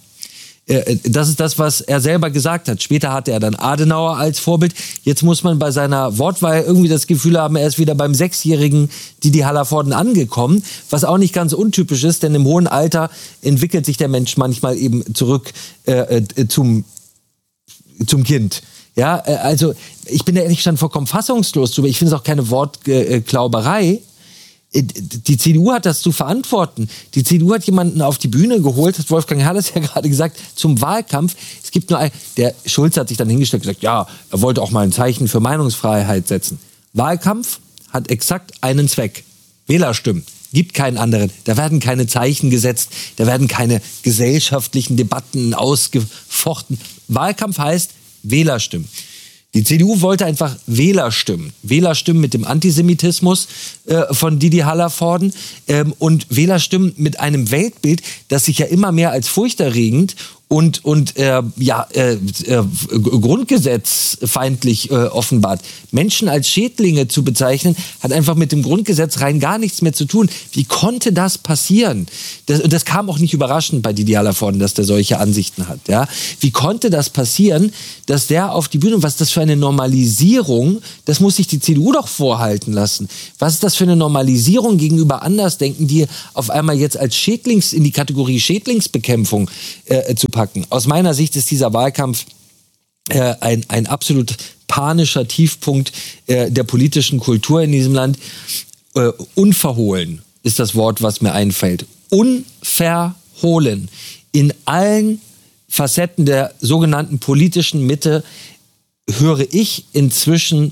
Das ist das, was er selber gesagt hat. Später hatte er dann Adenauer als Vorbild. Jetzt muss man bei seiner Wortwahl irgendwie das Gefühl haben, er ist wieder beim sechsjährigen Didi Hallervorden angekommen, was auch nicht ganz untypisch ist, denn im hohen Alter entwickelt sich der Mensch manchmal eben zurück äh, äh, zum, zum Kind. Ja, äh, also ich bin da ehrlich schon vollkommen fassungslos drüber. Ich finde es auch keine Wortklauberei. Die C D U hat das zu verantworten. Die C D U hat jemanden auf die Bühne geholt, hat Wolfgang Herrles ja gerade gesagt, zum Wahlkampf. Es gibt nur ein, der Schulz hat sich dann hingestellt und gesagt, ja, er wollte auch mal ein Zeichen für Meinungsfreiheit setzen. Wahlkampf hat exakt einen Zweck. Wählerstimmen. Gibt keinen anderen. Da werden keine Zeichen gesetzt, da werden keine gesellschaftlichen Debatten ausgefochten. Wahlkampf heißt Wählerstimmen. Die C D U wollte einfach Wählerstimmen. Wählerstimmen mit dem Antisemitismus äh, von Didi Hallervorden ähm, und Wählerstimmen mit einem Weltbild, das sich ja immer mehr als furchterregend und, und äh, ja, äh, äh, grundgesetzfeindlich äh, offenbart. Menschen als Schädlinge zu bezeichnen, hat einfach mit dem Grundgesetz rein gar nichts mehr zu tun. Wie konnte das passieren? Das, und das kam auch nicht überraschend bei Didi Hallervorden, dass der solche Ansichten hat. Ja? Wie konnte das passieren, dass der auf die Bühne, was ist das für eine Normalisierung, das muss sich die C D U doch vorhalten lassen. Was ist das für eine Normalisierung gegenüber Andersdenken, die auf einmal jetzt als Schädlings, in die Kategorie Schädlingsbekämpfung äh, zu packen? Aus meiner Sicht ist dieser Wahlkampf äh, ein, ein absolut panischer Tiefpunkt äh, der politischen Kultur in diesem Land. Äh, unverhohlen ist das Wort, was mir einfällt. Unverhohlen. In allen Facetten der sogenannten politischen Mitte höre ich inzwischen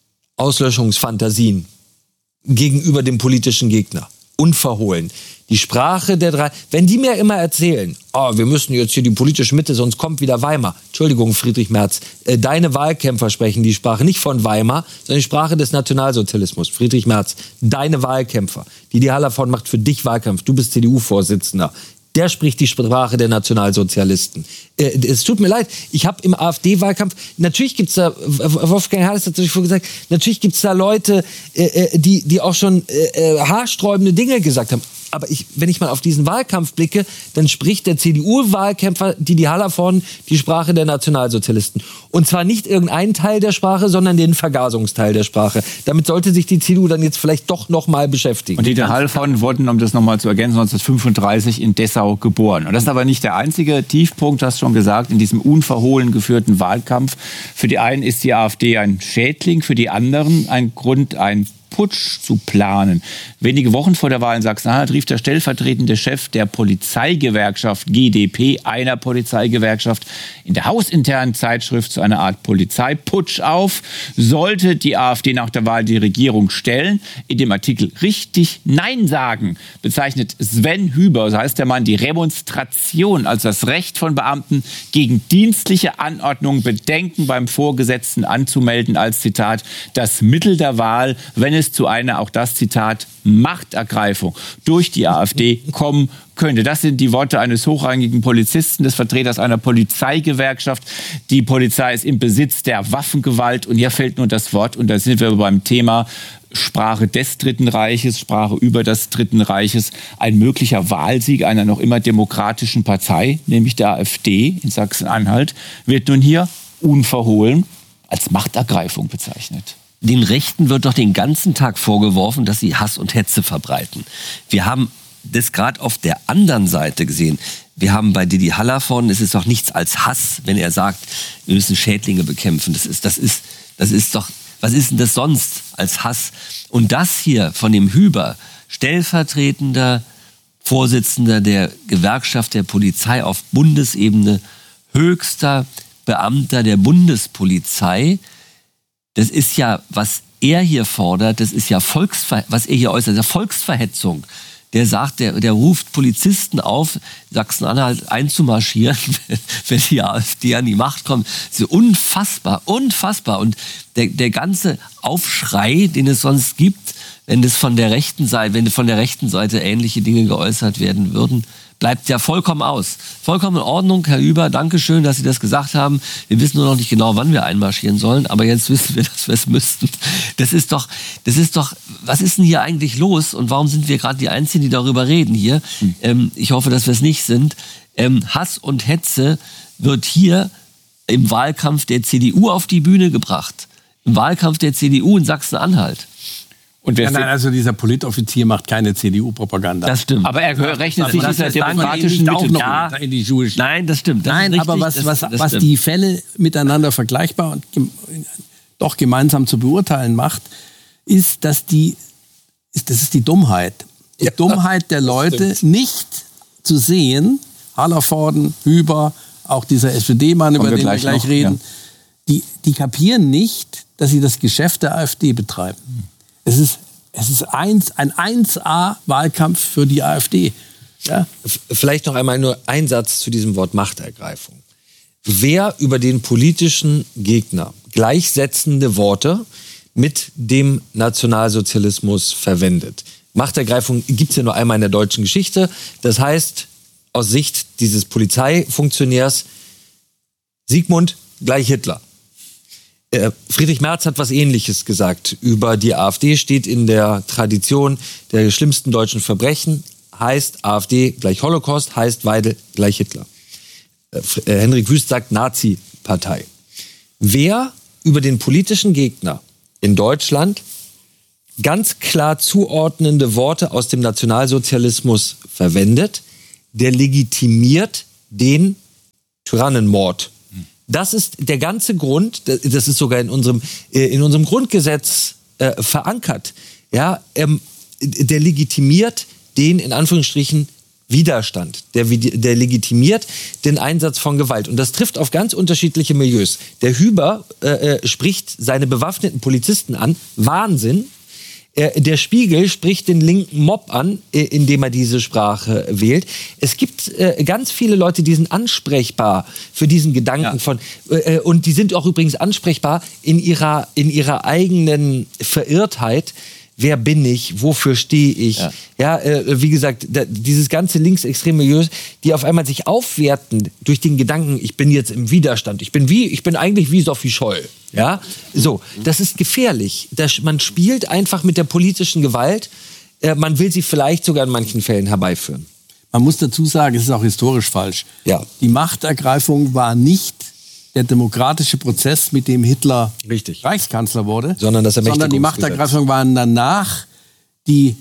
Auslöschungsfantasien gegenüber dem politischen Gegner. Unverhohlen. Die Sprache der drei, wenn die mir immer erzählen, oh, wir müssen jetzt hier die politische Mitte, sonst kommt wieder Weimar. Entschuldigung, Friedrich Merz, äh, deine Wahlkämpfer sprechen die Sprache nicht von Weimar, sondern die Sprache des Nationalsozialismus. Friedrich Merz, deine Wahlkämpfer. Didi Hallervorden macht für dich Wahlkampf. Du bist C D U-Vorsitzender. Der spricht die Sprache der Nationalsozialisten. Äh, es tut mir leid, ich habe im AfD-Wahlkampf, natürlich gibt es da, Wolfgang Herrles hat es vorhin gesagt, natürlich gibt es da Leute, äh, die, die auch schon äh, haarsträubende Dinge gesagt haben. Aber ich, wenn ich mal auf diesen Wahlkampf blicke, dann spricht der C D U-Wahlkämpfer Didi Hallervorden die Sprache der Nationalsozialisten. Und zwar nicht irgendeinen Teil der Sprache, sondern den Vergasungsteil der Sprache. Damit sollte sich die C D U dann jetzt vielleicht doch noch mal beschäftigen. Und Didi Hallervorden wurde, um das noch mal zu ergänzen, neunzehnhundertfünfunddreißig in Dessau geboren. Und das ist aber nicht der einzige Tiefpunkt, hast du schon gesagt, in diesem unverhohlen geführten Wahlkampf. Für die einen ist die AfD ein Schädling, für die anderen ein Grund, ein Putsch zu planen. Wenige Wochen vor der Wahl in Sachsen-Anhalt rief der stellvertretende Chef der Polizeigewerkschaft G d P, einer Polizeigewerkschaft, in der hausinternen Zeitschrift zu einer Art Polizeiputsch auf. Sollte die AfD nach der Wahl die Regierung stellen, in dem Artikel richtig Nein sagen, bezeichnet Sven Hüber, so heißt der Mann, die Remonstration als das Recht von Beamten gegen dienstliche Anordnungen Bedenken beim Vorgesetzten anzumelden als, Zitat, das Mittel der Wahl, wenn es zu einer, auch das Zitat, Machtergreifung durch die AfD kommen könnte. Das sind die Worte eines hochrangigen Polizisten, des Vertreters einer Polizeigewerkschaft. Die Polizei ist im Besitz der Waffengewalt und hier fällt nur das Wort, und da sind wir beim Thema Sprache des Dritten Reiches, Sprache über das Dritten Reiches, ein möglicher Wahlsieg einer noch immer demokratischen Partei, nämlich der AfD in Sachsen-Anhalt, wird nun hier unverhohlen als Machtergreifung bezeichnet. Den Rechten wird doch den ganzen Tag vorgeworfen, dass sie Hass und Hetze verbreiten. Wir haben das gerade auf der anderen Seite gesehen. Wir haben bei Didi Hallervorden, es ist doch nichts als Hass, wenn er sagt, wir müssen Schädlinge bekämpfen. Das ist, das ist, das ist doch, was ist denn das sonst als Hass? Und das hier von dem Hüber, stellvertretender Vorsitzender der Gewerkschaft der Polizei auf Bundesebene, höchster Beamter der Bundespolizei, das ist ja, was er hier fordert, das ist ja Volksver- was er hier äußert, das ist ja Volksverhetzung. Der sagt, der, der ruft Polizisten auf, Sachsen-Anhalt einzumarschieren, wenn die AfD an die Macht kommt. Das ist unfassbar, unfassbar. Und der, der ganze Aufschrei, den es sonst gibt, wenn das von der rechten Seite, wenn von der rechten Seite ähnliche Dinge geäußert werden würden, bleibt ja vollkommen aus. Vollkommen in Ordnung, Herr Hüber, danke schön, dass Sie das gesagt haben. Wir wissen nur noch nicht genau, wann wir einmarschieren sollen, aber jetzt wissen wir, dass wir es müssten. Das ist doch, das ist doch, was ist denn hier eigentlich los und warum sind wir gerade die Einzigen, die darüber reden hier? Hm. Ähm, ich hoffe, dass wir es nicht sind. Ähm, Hass und Hetze wird hier im Wahlkampf der C D U auf die Bühne gebracht. Im Wahlkampf der C D U in Sachsen-Anhalt. Und wer nein, nein, also dieser Politoffizier macht keine C D U-Propaganda. Das stimmt. Aber er rechnet sich dieser demokratischen Mitte Mitte ja. in die Jewish. Nein, das stimmt. Das nein, aber was, was, das, das was die Fälle miteinander vergleichbar und gem- doch gemeinsam zu beurteilen macht, ist, dass die, ist, das ist die Dummheit. Die ja, Dummheit der Leute, nicht zu sehen, Hallervorden, Hüber, auch dieser S P D-Mann, über den wir gleich, gleich reden, ja. die, die kapieren nicht, dass sie das Geschäft der AfD betreiben. Es ist, es ist eins, ein eins A-Wahlkampf für die AfD. Ja? Vielleicht noch einmal nur ein Satz zu diesem Wort Machtergreifung. wer über den politischen Gegner gleichsetzende Worte mit dem Nationalsozialismus verwendet. Machtergreifung gibt es ja nur einmal in der deutschen Geschichte. Das heißt, aus Sicht dieses Polizeifunktionärs, Sigmund gleich Hitler. Äh, Friedrich Merz hat was Ähnliches gesagt über die AfD, steht in der Tradition der schlimmsten deutschen Verbrechen, heißt AfD gleich Holocaust, heißt Weidel gleich Hitler. Äh, äh, Henrik Wüst sagt Nazi-Partei. Wer über den politischen Gegner in Deutschland ganz klar zuordnende Worte aus dem Nationalsozialismus verwendet, der legitimiert den Tyrannenmord. Das ist der ganze Grund, das ist sogar in unserem, in unserem Grundgesetz äh, verankert. Ja, ähm, der legitimiert den, in Anführungsstrichen, Widerstand. Der, der legitimiert den Einsatz von Gewalt. Und das trifft auf ganz unterschiedliche Milieus. Der Hüber äh, spricht seine bewaffneten Polizisten an. Wahnsinn. Äh, der Spiegel spricht den linken Mob an, äh, indem er diese Sprache wählt. Es gibt äh, ganz viele Leute, die sind ansprechbar für diesen Gedanken ja. von... Äh, und die sind auch übrigens ansprechbar in ihrer, in ihrer eigenen Verirrtheit. Wer bin ich? Wofür stehe ich? Ja, ja äh, wie gesagt, da, dieses ganze linksextreme Milieu, die auf einmal sich aufwerten durch den Gedanken, ich bin jetzt im Widerstand. Ich bin wie, ich bin eigentlich wie Sophie Scholl. Ja, so, das ist gefährlich. Das, man spielt einfach mit der politischen Gewalt. Äh, man will sie vielleicht sogar in manchen Fällen herbeiführen. Man muss dazu sagen, es ist auch historisch falsch. Ja. Die Machtergreifung war nicht der demokratische Prozess, mit dem Hitler Richtig. Reichskanzler wurde, sondern, das sondern die Machtergreifung waren danach die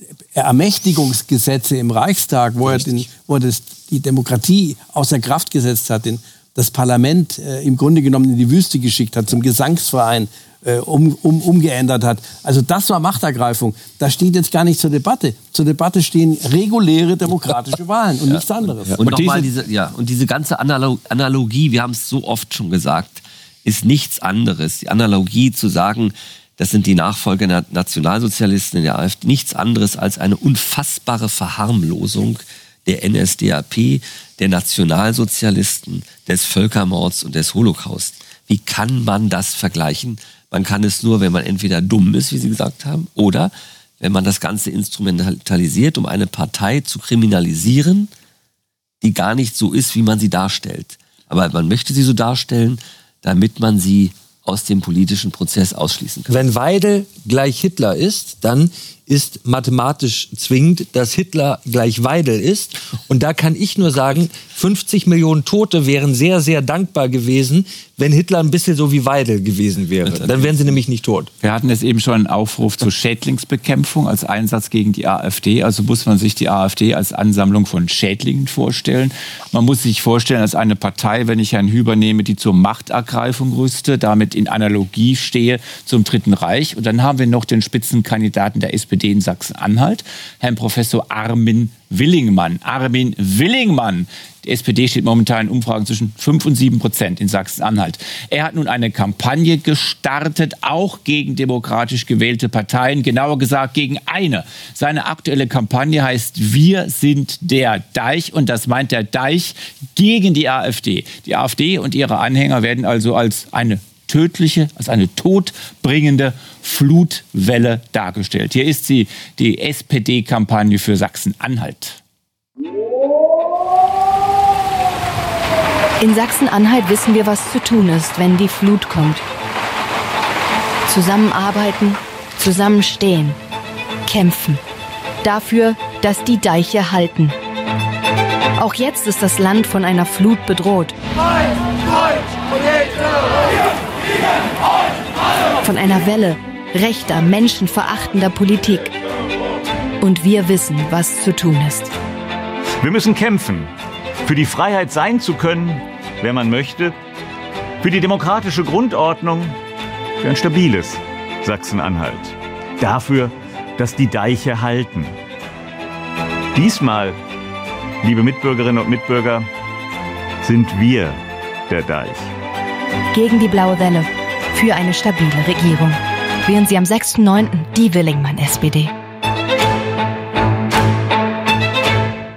Ermächtigungsgesetze im Reichstag, wo er, den, wo er das, die Demokratie außer Kraft gesetzt hat, den, das Parlament äh, im Grunde genommen in die Wüste geschickt hat, zum Gesangsverein äh, um, um, umgeändert hat. Also das war Machtergreifung. Das steht jetzt gar nicht zur Debatte. Zur Debatte stehen reguläre demokratische Wahlen und ja. nichts anderes. Ja. Und, und nochmal diese, ja, und diese ganze Analog- Analogie, wir haben es so oft schon gesagt, ist nichts anderes. Die Analogie zu sagen, das sind die Nachfolger der Nationalsozialisten in der AfD, nichts anderes als eine unfassbare Verharmlosung der N S D A P, der Nationalsozialisten, des Völkermords und des Holocaust. Wie kann man das vergleichen? Man kann es nur, wenn man entweder dumm ist, wie Sie gesagt haben, oder wenn man das Ganze instrumentalisiert, um eine Partei zu kriminalisieren, die gar nicht so ist, wie man sie darstellt. Aber man möchte sie so darstellen, damit man sie aus dem politischen Prozess ausschließen kann. Wenn Weidel gleich Hitler ist, dann ist mathematisch zwingend, dass Hitler gleich Weidel ist. Und da kann ich nur sagen, fünfzig Millionen Tote wären sehr, sehr dankbar gewesen, wenn Hitler ein bisschen so wie Weidel gewesen wäre. Dann wären sie nämlich nicht tot. Wir hatten jetzt eben schon einen Aufruf zur Schädlingsbekämpfung als Einsatz gegen die AfD. Also muss man sich die AfD als Ansammlung von Schädlingen vorstellen. Man muss sich vorstellen, als eine Partei, wenn ich Herrn Hüber nehme, die zur Machtergreifung rüste, damit in Analogie stehe zum Dritten Reich. Und dann haben wir noch den Spitzenkandidaten der S P D in Sachsen-Anhalt, Herrn Professor Armin Willingmann. Armin Willingmann. Die S P D steht momentan in Umfragen zwischen fünf und sieben Prozent in Sachsen-Anhalt. Er hat nun eine Kampagne gestartet, auch gegen demokratisch gewählte Parteien, genauer gesagt gegen eine. Seine aktuelle Kampagne heißt Wir sind der Deich und das meint der Deich gegen die AfD. Die AfD und ihre Anhänger werden also als eine tödliche, als eine todbringende Flutwelle dargestellt. Hier ist sie, die S P D-Kampagne für Sachsen-Anhalt. In Sachsen-Anhalt wissen wir, was zu tun ist, wenn die Flut kommt. Zusammenarbeiten, zusammenstehen, kämpfen. Dafür, dass die Deiche halten. Auch jetzt ist das Land von einer Flut bedroht. Von einer Welle rechter, menschenverachtender Politik. Und wir wissen, was zu tun ist. Wir müssen kämpfen, für die Freiheit sein zu können, wer man möchte, für die demokratische Grundordnung, für ein stabiles Sachsen-Anhalt. Dafür, dass die Deiche halten. Diesmal, liebe Mitbürgerinnen und Mitbürger, sind wir der Deich. Gegen die blaue Welle. Für eine stabile Regierung. Wählen Sie am sechsten neunten die Willingmann S P D.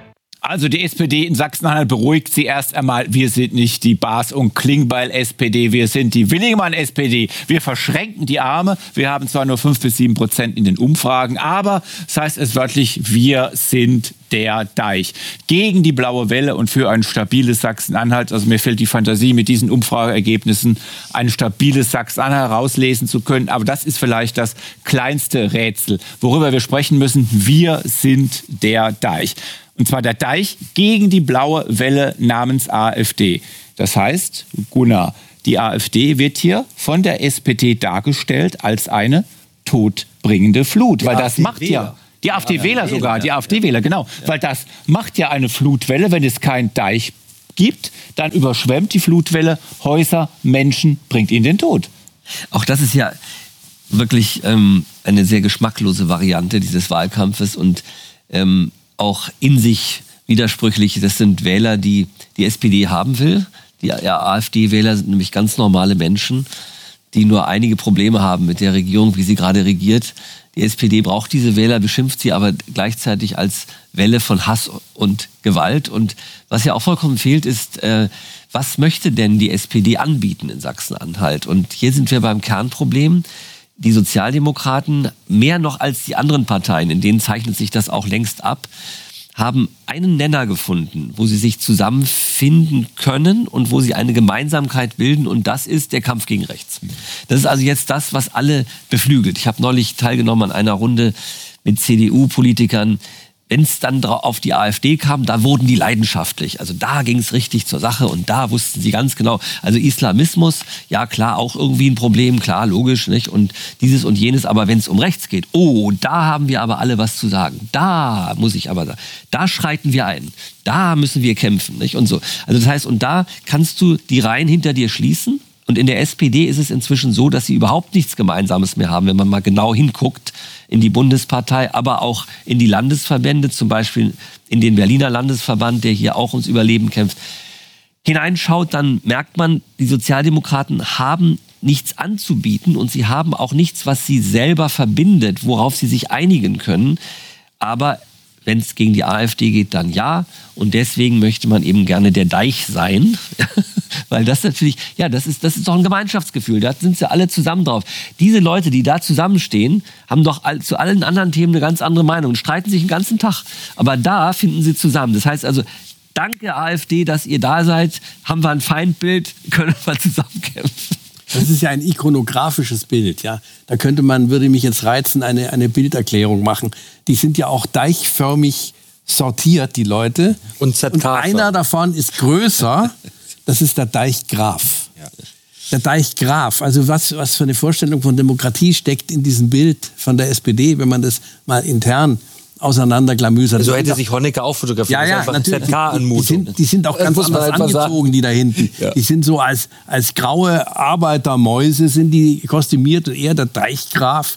Also die S P D in Sachsen-Anhalt beruhigt sie erst einmal. Wir sind nicht die Bas- und Klingbeil-S P D, wir sind die Willingmann-S P D. Wir verschränken die Arme. Wir haben zwar nur fünf bis sieben Prozent in den Umfragen, aber das heißt es wörtlich, wir sind der Deich. Gegen die blaue Welle und für ein stabiles Sachsen-Anhalt. Also mir fehlt die Fantasie, mit diesen Umfrageergebnissen ein stabiles Sachsen-Anhalt herauslesen zu können. Aber das ist vielleicht das kleinste Rätsel, worüber wir sprechen müssen. Wir sind der Deich. Und zwar der Deich gegen die blaue Welle namens AfD. Das heißt, Gunnar, die AfD wird hier von der S P D dargestellt als eine todbringende Flut. Die weil das macht ja... Die AfD-Wähler sogar, die AfD-Wähler, genau. Ja. Weil das macht ja eine Flutwelle, wenn es keinen Deich gibt, dann überschwemmt die Flutwelle Häuser, Menschen, bringt ihnen den Tod. Auch das ist ja wirklich ähm, eine sehr geschmacklose Variante dieses Wahlkampfes und ähm, auch in sich widersprüchlich. Das sind Wähler, die die S P D haben will. Die ja, AfD-Wähler sind nämlich ganz normale Menschen, die nur einige Probleme haben mit der Regierung, wie sie gerade regiert. Die S P D braucht diese Wähler, beschimpft sie aber gleichzeitig als Welle von Hass und Gewalt. Und was ja auch vollkommen fehlt, ist, äh, was möchte denn die S P D anbieten in Sachsen-Anhalt? Und hier sind wir beim Kernproblem. Die Sozialdemokraten, mehr noch als die anderen Parteien, in denen zeichnet sich das auch längst ab, haben einen Nenner gefunden, wo sie sich zusammenfinden können und wo sie eine Gemeinsamkeit bilden, und das ist der Kampf gegen rechts. Das ist also jetzt das, was alle beflügelt. Ich habe neulich teilgenommen an einer Runde mit C D U-Politikern. Wenn es dann auf die AfD kam, da wurden die leidenschaftlich. Also da ging es richtig zur Sache und da wussten sie ganz genau. Also Islamismus, ja klar, auch irgendwie ein Problem, klar, logisch, nicht? Und dieses und jenes, aber wenn es um rechts geht, oh, da haben wir aber alle was zu sagen. Da muss ich aber sagen, da schreiten wir ein. Da müssen wir kämpfen, nicht? Und so. Also das heißt, und da kannst du die Reihen hinter dir schließen. Und in der S P D ist es inzwischen so, dass sie überhaupt nichts Gemeinsames mehr haben, wenn man mal genau hinguckt in die Bundespartei, aber auch in die Landesverbände, zum Beispiel in den Berliner Landesverband, der hier auch ums Überleben kämpft, hineinschaut, dann merkt man, die Sozialdemokraten haben nichts anzubieten und sie haben auch nichts, was sie selber verbindet, worauf sie sich einigen können. Aber wenn es gegen die AfD geht, dann ja. Und deswegen möchte man eben gerne der Deich sein. Weil das natürlich, ja, das ist, das ist doch ein Gemeinschaftsgefühl. Da sind sie alle zusammen drauf. Diese Leute, die da zusammenstehen, haben doch all, zu allen anderen Themen eine ganz andere Meinung und streiten sich den ganzen Tag. Aber da finden sie zusammen. Das heißt also, danke AfD, dass ihr da seid. Haben wir ein Feindbild, können wir zusammenkämpfen. Das ist ja ein ikonografisches Bild, ja. Da könnte man, würde mich jetzt reizen, eine, eine Bilderklärung machen. Die sind ja auch deichförmig sortiert, die Leute. Und, Und einer davon ist größer, das ist der Deichgraf. Ja. Der Deichgraf, also was, was für eine Vorstellung von Demokratie steckt in diesem Bild von der S P D, wenn man das mal intern auseinanderklamüsert. So hätte sich Honecker auch fotografiert. Ja, ja, das natürlich. Z K-Anmutung. Die sind, die sind auch ganz anders angezogen, die da hinten. Ja. Die sind so als, als graue Arbeitermäuse sind die kostümiert und er, der Deichgraf,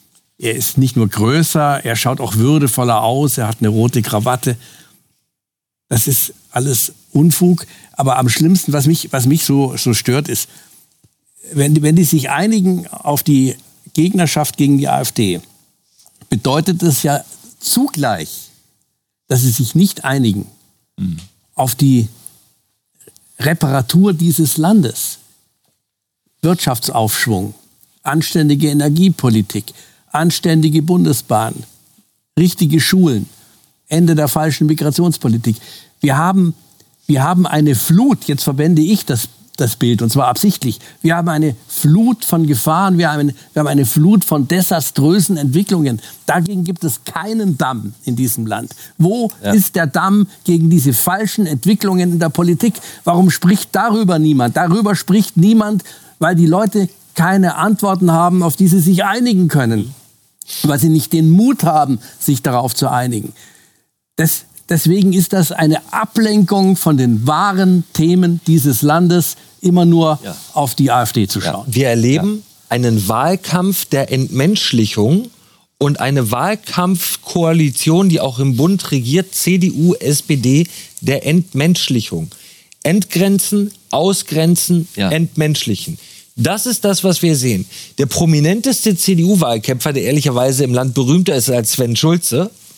er ist nicht nur größer, er schaut auch würdevoller aus, er hat eine rote Krawatte. Das ist alles Unfug. Aber am schlimmsten, was mich, was mich so, so stört, ist, wenn, wenn die sich einigen auf die Gegnerschaft gegen die AfD, bedeutet das ja zugleich, dass sie sich nicht einigen mhm. auf die Reparatur dieses Landes. Wirtschaftsaufschwung, anständige Energiepolitik, anständige Bundesbahn, richtige Schulen, Ende der falschen Migrationspolitik. Wir haben, wir haben eine Flut, jetzt verwende ich das das Bild, und zwar absichtlich. Wir haben eine Flut von Gefahren, wir haben, eine, wir haben eine Flut von desaströsen Entwicklungen. Dagegen gibt es keinen Damm in diesem Land. Wo ja. ist der Damm gegen diese falschen Entwicklungen in der Politik? Warum spricht darüber niemand? Darüber spricht niemand, weil die Leute keine Antworten haben, auf die sie sich einigen können. Weil sie nicht den Mut haben, sich darauf zu einigen. Das Deswegen ist das eine Ablenkung von den wahren Themen dieses Landes, immer nur ja. auf die AfD zu schauen. Ja. Wir erleben ja. einen Wahlkampf der Entmenschlichung und eine Wahlkampfkoalition, die auch im Bund regiert, C D U, S P D, der Entmenschlichung. Entgrenzen, ausgrenzen, ja. entmenschlichen. Das ist das, was wir sehen. Der prominenteste C D U-Wahlkämpfer, der ehrlicherweise im Land berühmter ist als Sven Schulze,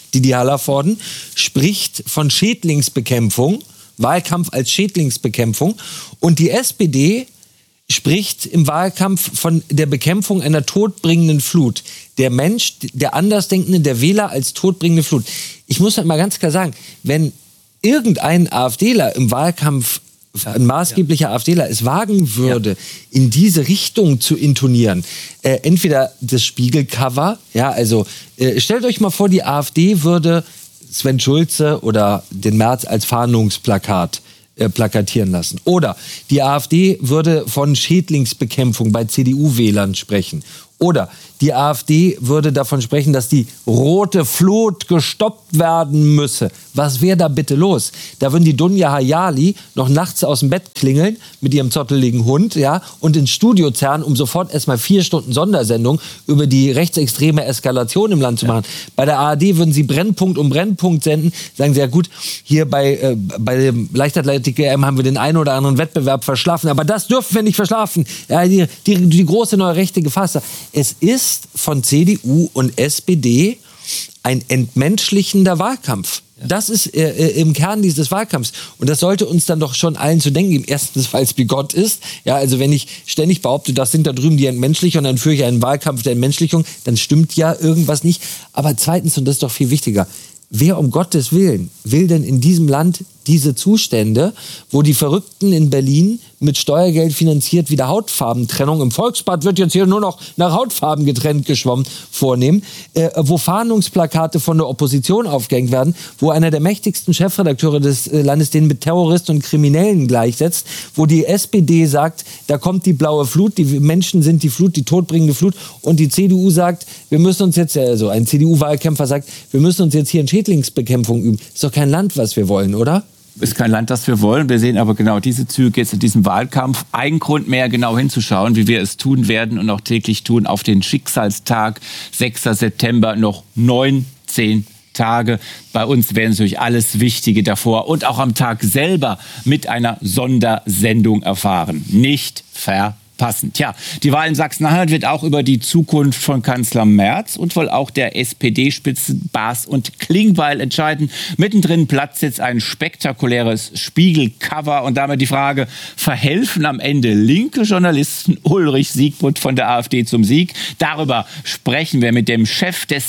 Didi Hallervorden, spricht von Schädlingsbekämpfung, Wahlkampf als Schädlingsbekämpfung. Und die S P D spricht im Wahlkampf von der Bekämpfung einer todbringenden Flut. Der Mensch, der Andersdenkende, der Wähler als todbringende Flut. Ich muss halt mal ganz klar sagen, wenn irgendein AfDler im Wahlkampf, ein maßgeblicher ja. AfDler es wagen würde, ja. in diese Richtung zu intonieren, äh, entweder das Spiegelcover, ja, also äh, stellt euch mal vor, die AfD würde Sven Schulze oder den Merz als Fahndungsplakat äh, plakatieren lassen. Oder die AfD würde von Schädlingsbekämpfung bei C D U-Wählern sprechen. Oder die AfD würde davon sprechen, dass die rote Flut gestoppt werden müsse. Was wäre da bitte los? Da würden die Dunja Hayali noch nachts aus dem Bett klingeln mit ihrem zotteligen Hund, ja, und ins Studio zerren, um sofort erstmal vier Stunden Sondersendung über die rechtsextreme Eskalation im Land zu machen. Ja. Bei der A R D würden sie Brennpunkt um Brennpunkt senden. Sagen sie, ja gut, hier bei, äh, bei dem Leichtathletik-E M haben wir den einen oder anderen Wettbewerb verschlafen. Aber das dürfen wir nicht verschlafen. Ja, die, die, die große neue rechte Gefasste. Es ist von C D U und S P D ein entmenschlichender Wahlkampf. Ja. Das ist äh, im Kern dieses Wahlkampfs. Und das sollte uns dann doch schon allen zu denken geben. Erstens, weil es bigott ist. Ja, also wenn ich ständig behaupte, das sind da drüben die Entmenschlichung und dann führe ich einen Wahlkampf der Entmenschlichung, dann stimmt ja irgendwas nicht. Aber zweitens, und das ist doch viel wichtiger, wer um Gottes Willen will denn in diesem Land diese Zustände, wo die Verrückten in Berlin mit Steuergeld finanziert wieder Hautfarbentrennung, im Volksbad wird jetzt hier nur noch nach Hautfarben getrennt geschwommen, vornehmen, äh, wo Fahndungsplakate von der Opposition aufgehängt werden, wo einer der mächtigsten Chefredakteure des äh, Landes den mit Terroristen und Kriminellen gleichsetzt, wo die S P D sagt, da kommt die blaue Flut, die Menschen sind die Flut, die todbringende Flut, und die C D U sagt, wir müssen uns jetzt, also ein C D U-Wahlkämpfer sagt, wir müssen uns jetzt hier in Schädlingsbekämpfung üben. Ist doch kein Land, was wir wollen, oder? Ist kein Land, das wir wollen. Wir sehen aber genau diese Züge jetzt in diesem Wahlkampf. Ein Grund mehr, genau hinzuschauen, wie wir es tun werden und auch täglich tun, auf den Schicksalstag, sechster September, noch neunzehn Tage. Bei uns werden natürlich alles Wichtige davor und auch am Tag selber mit einer Sondersendung erfahren. Nicht verpassen. Tja, die Wahl in Sachsen-Anhalt wird auch über die Zukunft von Kanzler Merz und wohl auch der S P D-Spitzen Baas und Klingbeil entscheiden. Mittendrin platzt jetzt ein spektakuläres Spiegelcover und damit die Frage, verhelfen am Ende linke Journalisten Ulrich Siegmund von der AfD zum Sieg? Darüber sprechen wir mit dem Chef des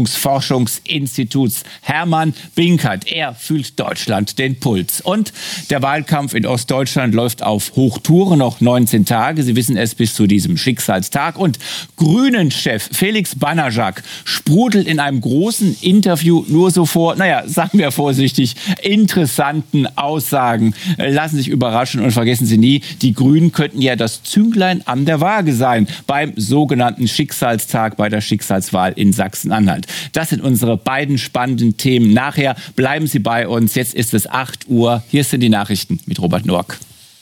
Meinungsforschungsinstituts, Hermann Binkert. Er fühlt Deutschland den Puls. Und der Wahlkampf in Ostdeutschland läuft auf Hochtouren, noch neunzehn Tage. Sie wissen es bis zu diesem Schicksalstag. Und Grünen-Chef Felix Banajak sprudelt in einem großen Interview nur so vor, naja, sagen wir vorsichtig, interessanten Aussagen. Lassen Sie sich überraschen und vergessen Sie nie, die Grünen könnten ja das Zünglein an der Waage sein beim sogenannten Schicksalstag bei der Schicksalswahl in Sachsen-Anhalt. Das sind unsere beiden spannenden Themen. Nachher bleiben Sie bei uns. Jetzt ist es acht Uhr. Hier sind die Nachrichten mit Robert Norck.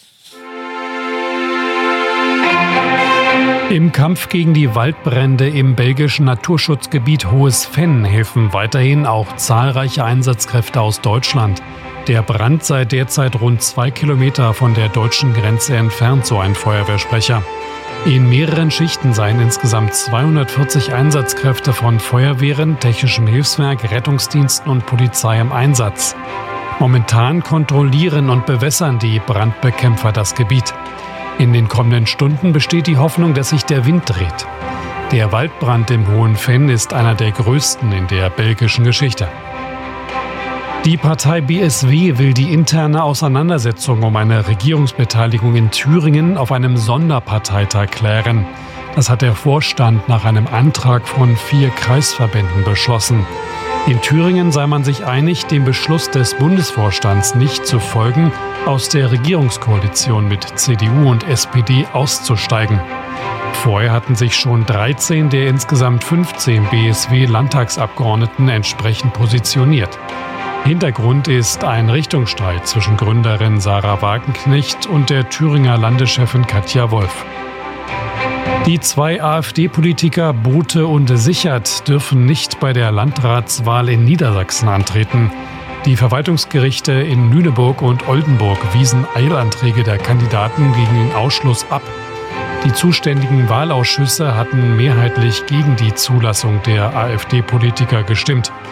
Im Kampf gegen die Waldbrände im belgischen Naturschutzgebiet Hohes Venn helfen weiterhin auch zahlreiche Einsatzkräfte aus Deutschland. Der Brand sei derzeit rund zwei Kilometer von der deutschen Grenze entfernt, so ein Feuerwehrsprecher. In mehreren Schichten seien insgesamt zweihundertvierzig Einsatzkräfte von Feuerwehren, Technischem Hilfswerk, Rettungsdiensten und Polizei im Einsatz. Momentan kontrollieren und bewässern die Brandbekämpfer das Gebiet. In den kommenden Stunden besteht die Hoffnung, dass sich der Wind dreht. Der Waldbrand im Hohen Venn ist einer der größten in der belgischen Geschichte. Die Partei B S W will die interne Auseinandersetzung um eine Regierungsbeteiligung in Thüringen auf einem Sonderparteitag klären. Das hat der Vorstand nach einem Antrag von vier Kreisverbänden beschlossen. In Thüringen sei man sich einig, dem Beschluss des Bundesvorstands nicht zu folgen, aus der Regierungskoalition mit C D U und S P D auszusteigen. Vorher hatten sich schon dreizehn der insgesamt fünfzehn B S W-Landtagsabgeordneten entsprechend positioniert. Hintergrund ist ein Richtungsstreit zwischen Gründerin Sarah Wagenknecht und der Thüringer Landeschefin Katja Wolf. Die zwei AfD-Politiker Bote und Sichert dürfen nicht bei der Landratswahl in Niedersachsen antreten. Die Verwaltungsgerichte in Lüneburg und Oldenburg wiesen Eilanträge der Kandidaten gegen den Ausschluss ab. Die zuständigen Wahlausschüsse hatten mehrheitlich gegen die Zulassung der AfD-Politiker gestimmt.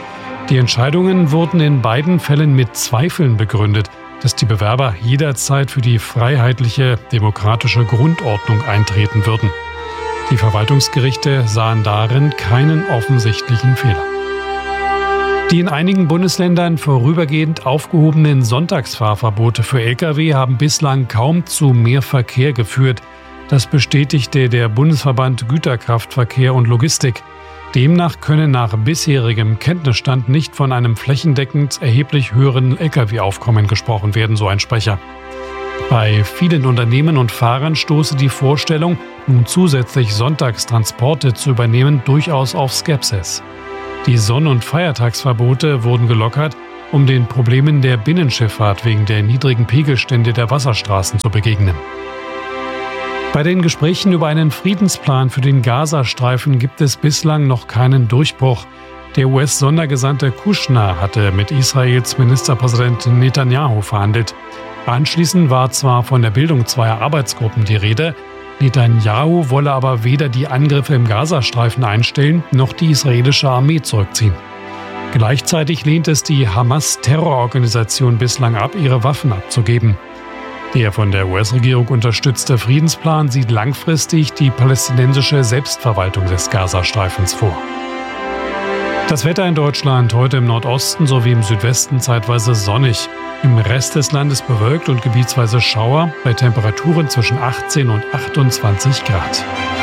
Die Entscheidungen wurden in beiden Fällen mit Zweifeln begründet, dass die Bewerber jederzeit für die freiheitliche, demokratische Grundordnung eintreten würden. Die Verwaltungsgerichte sahen darin keinen offensichtlichen Fehler. Die in einigen Bundesländern vorübergehend aufgehobenen Sonntagsfahrverbote für Lkw haben bislang kaum zu mehr Verkehr geführt. Das bestätigte der Bundesverband Güterkraftverkehr und Logistik. Demnach könne nach bisherigem Kenntnisstand nicht von einem flächendeckend erheblich höheren Lkw-Aufkommen gesprochen werden, so ein Sprecher. Bei vielen Unternehmen und Fahrern stoße die Vorstellung, nun zusätzlich Sonntagstransporte zu übernehmen, durchaus auf Skepsis. Die Sonn- und Feiertagsverbote wurden gelockert, um den Problemen der Binnenschifffahrt wegen der niedrigen Pegelstände der Wasserstraßen zu begegnen. Bei den Gesprächen über einen Friedensplan für den Gazastreifen gibt es bislang noch keinen Durchbruch. Der U S-Sondergesandte Kushner hatte mit Israels Ministerpräsident Netanyahu verhandelt. Anschließend war zwar von der Bildung zweier Arbeitsgruppen die Rede, Netanyahu wolle aber weder die Angriffe im Gazastreifen einstellen, noch die israelische Armee zurückziehen. Gleichzeitig lehnt es die Hamas-Terrororganisation bislang ab, ihre Waffen abzugeben. Der von der U S-Regierung unterstützte Friedensplan sieht langfristig die palästinensische Selbstverwaltung des Gazastreifens vor. Das Wetter in Deutschland heute im Nordosten sowie im Südwesten zeitweise sonnig. Im Rest des Landes bewölkt und gebietsweise Schauer bei Temperaturen zwischen achtzehn und achtundzwanzig Grad.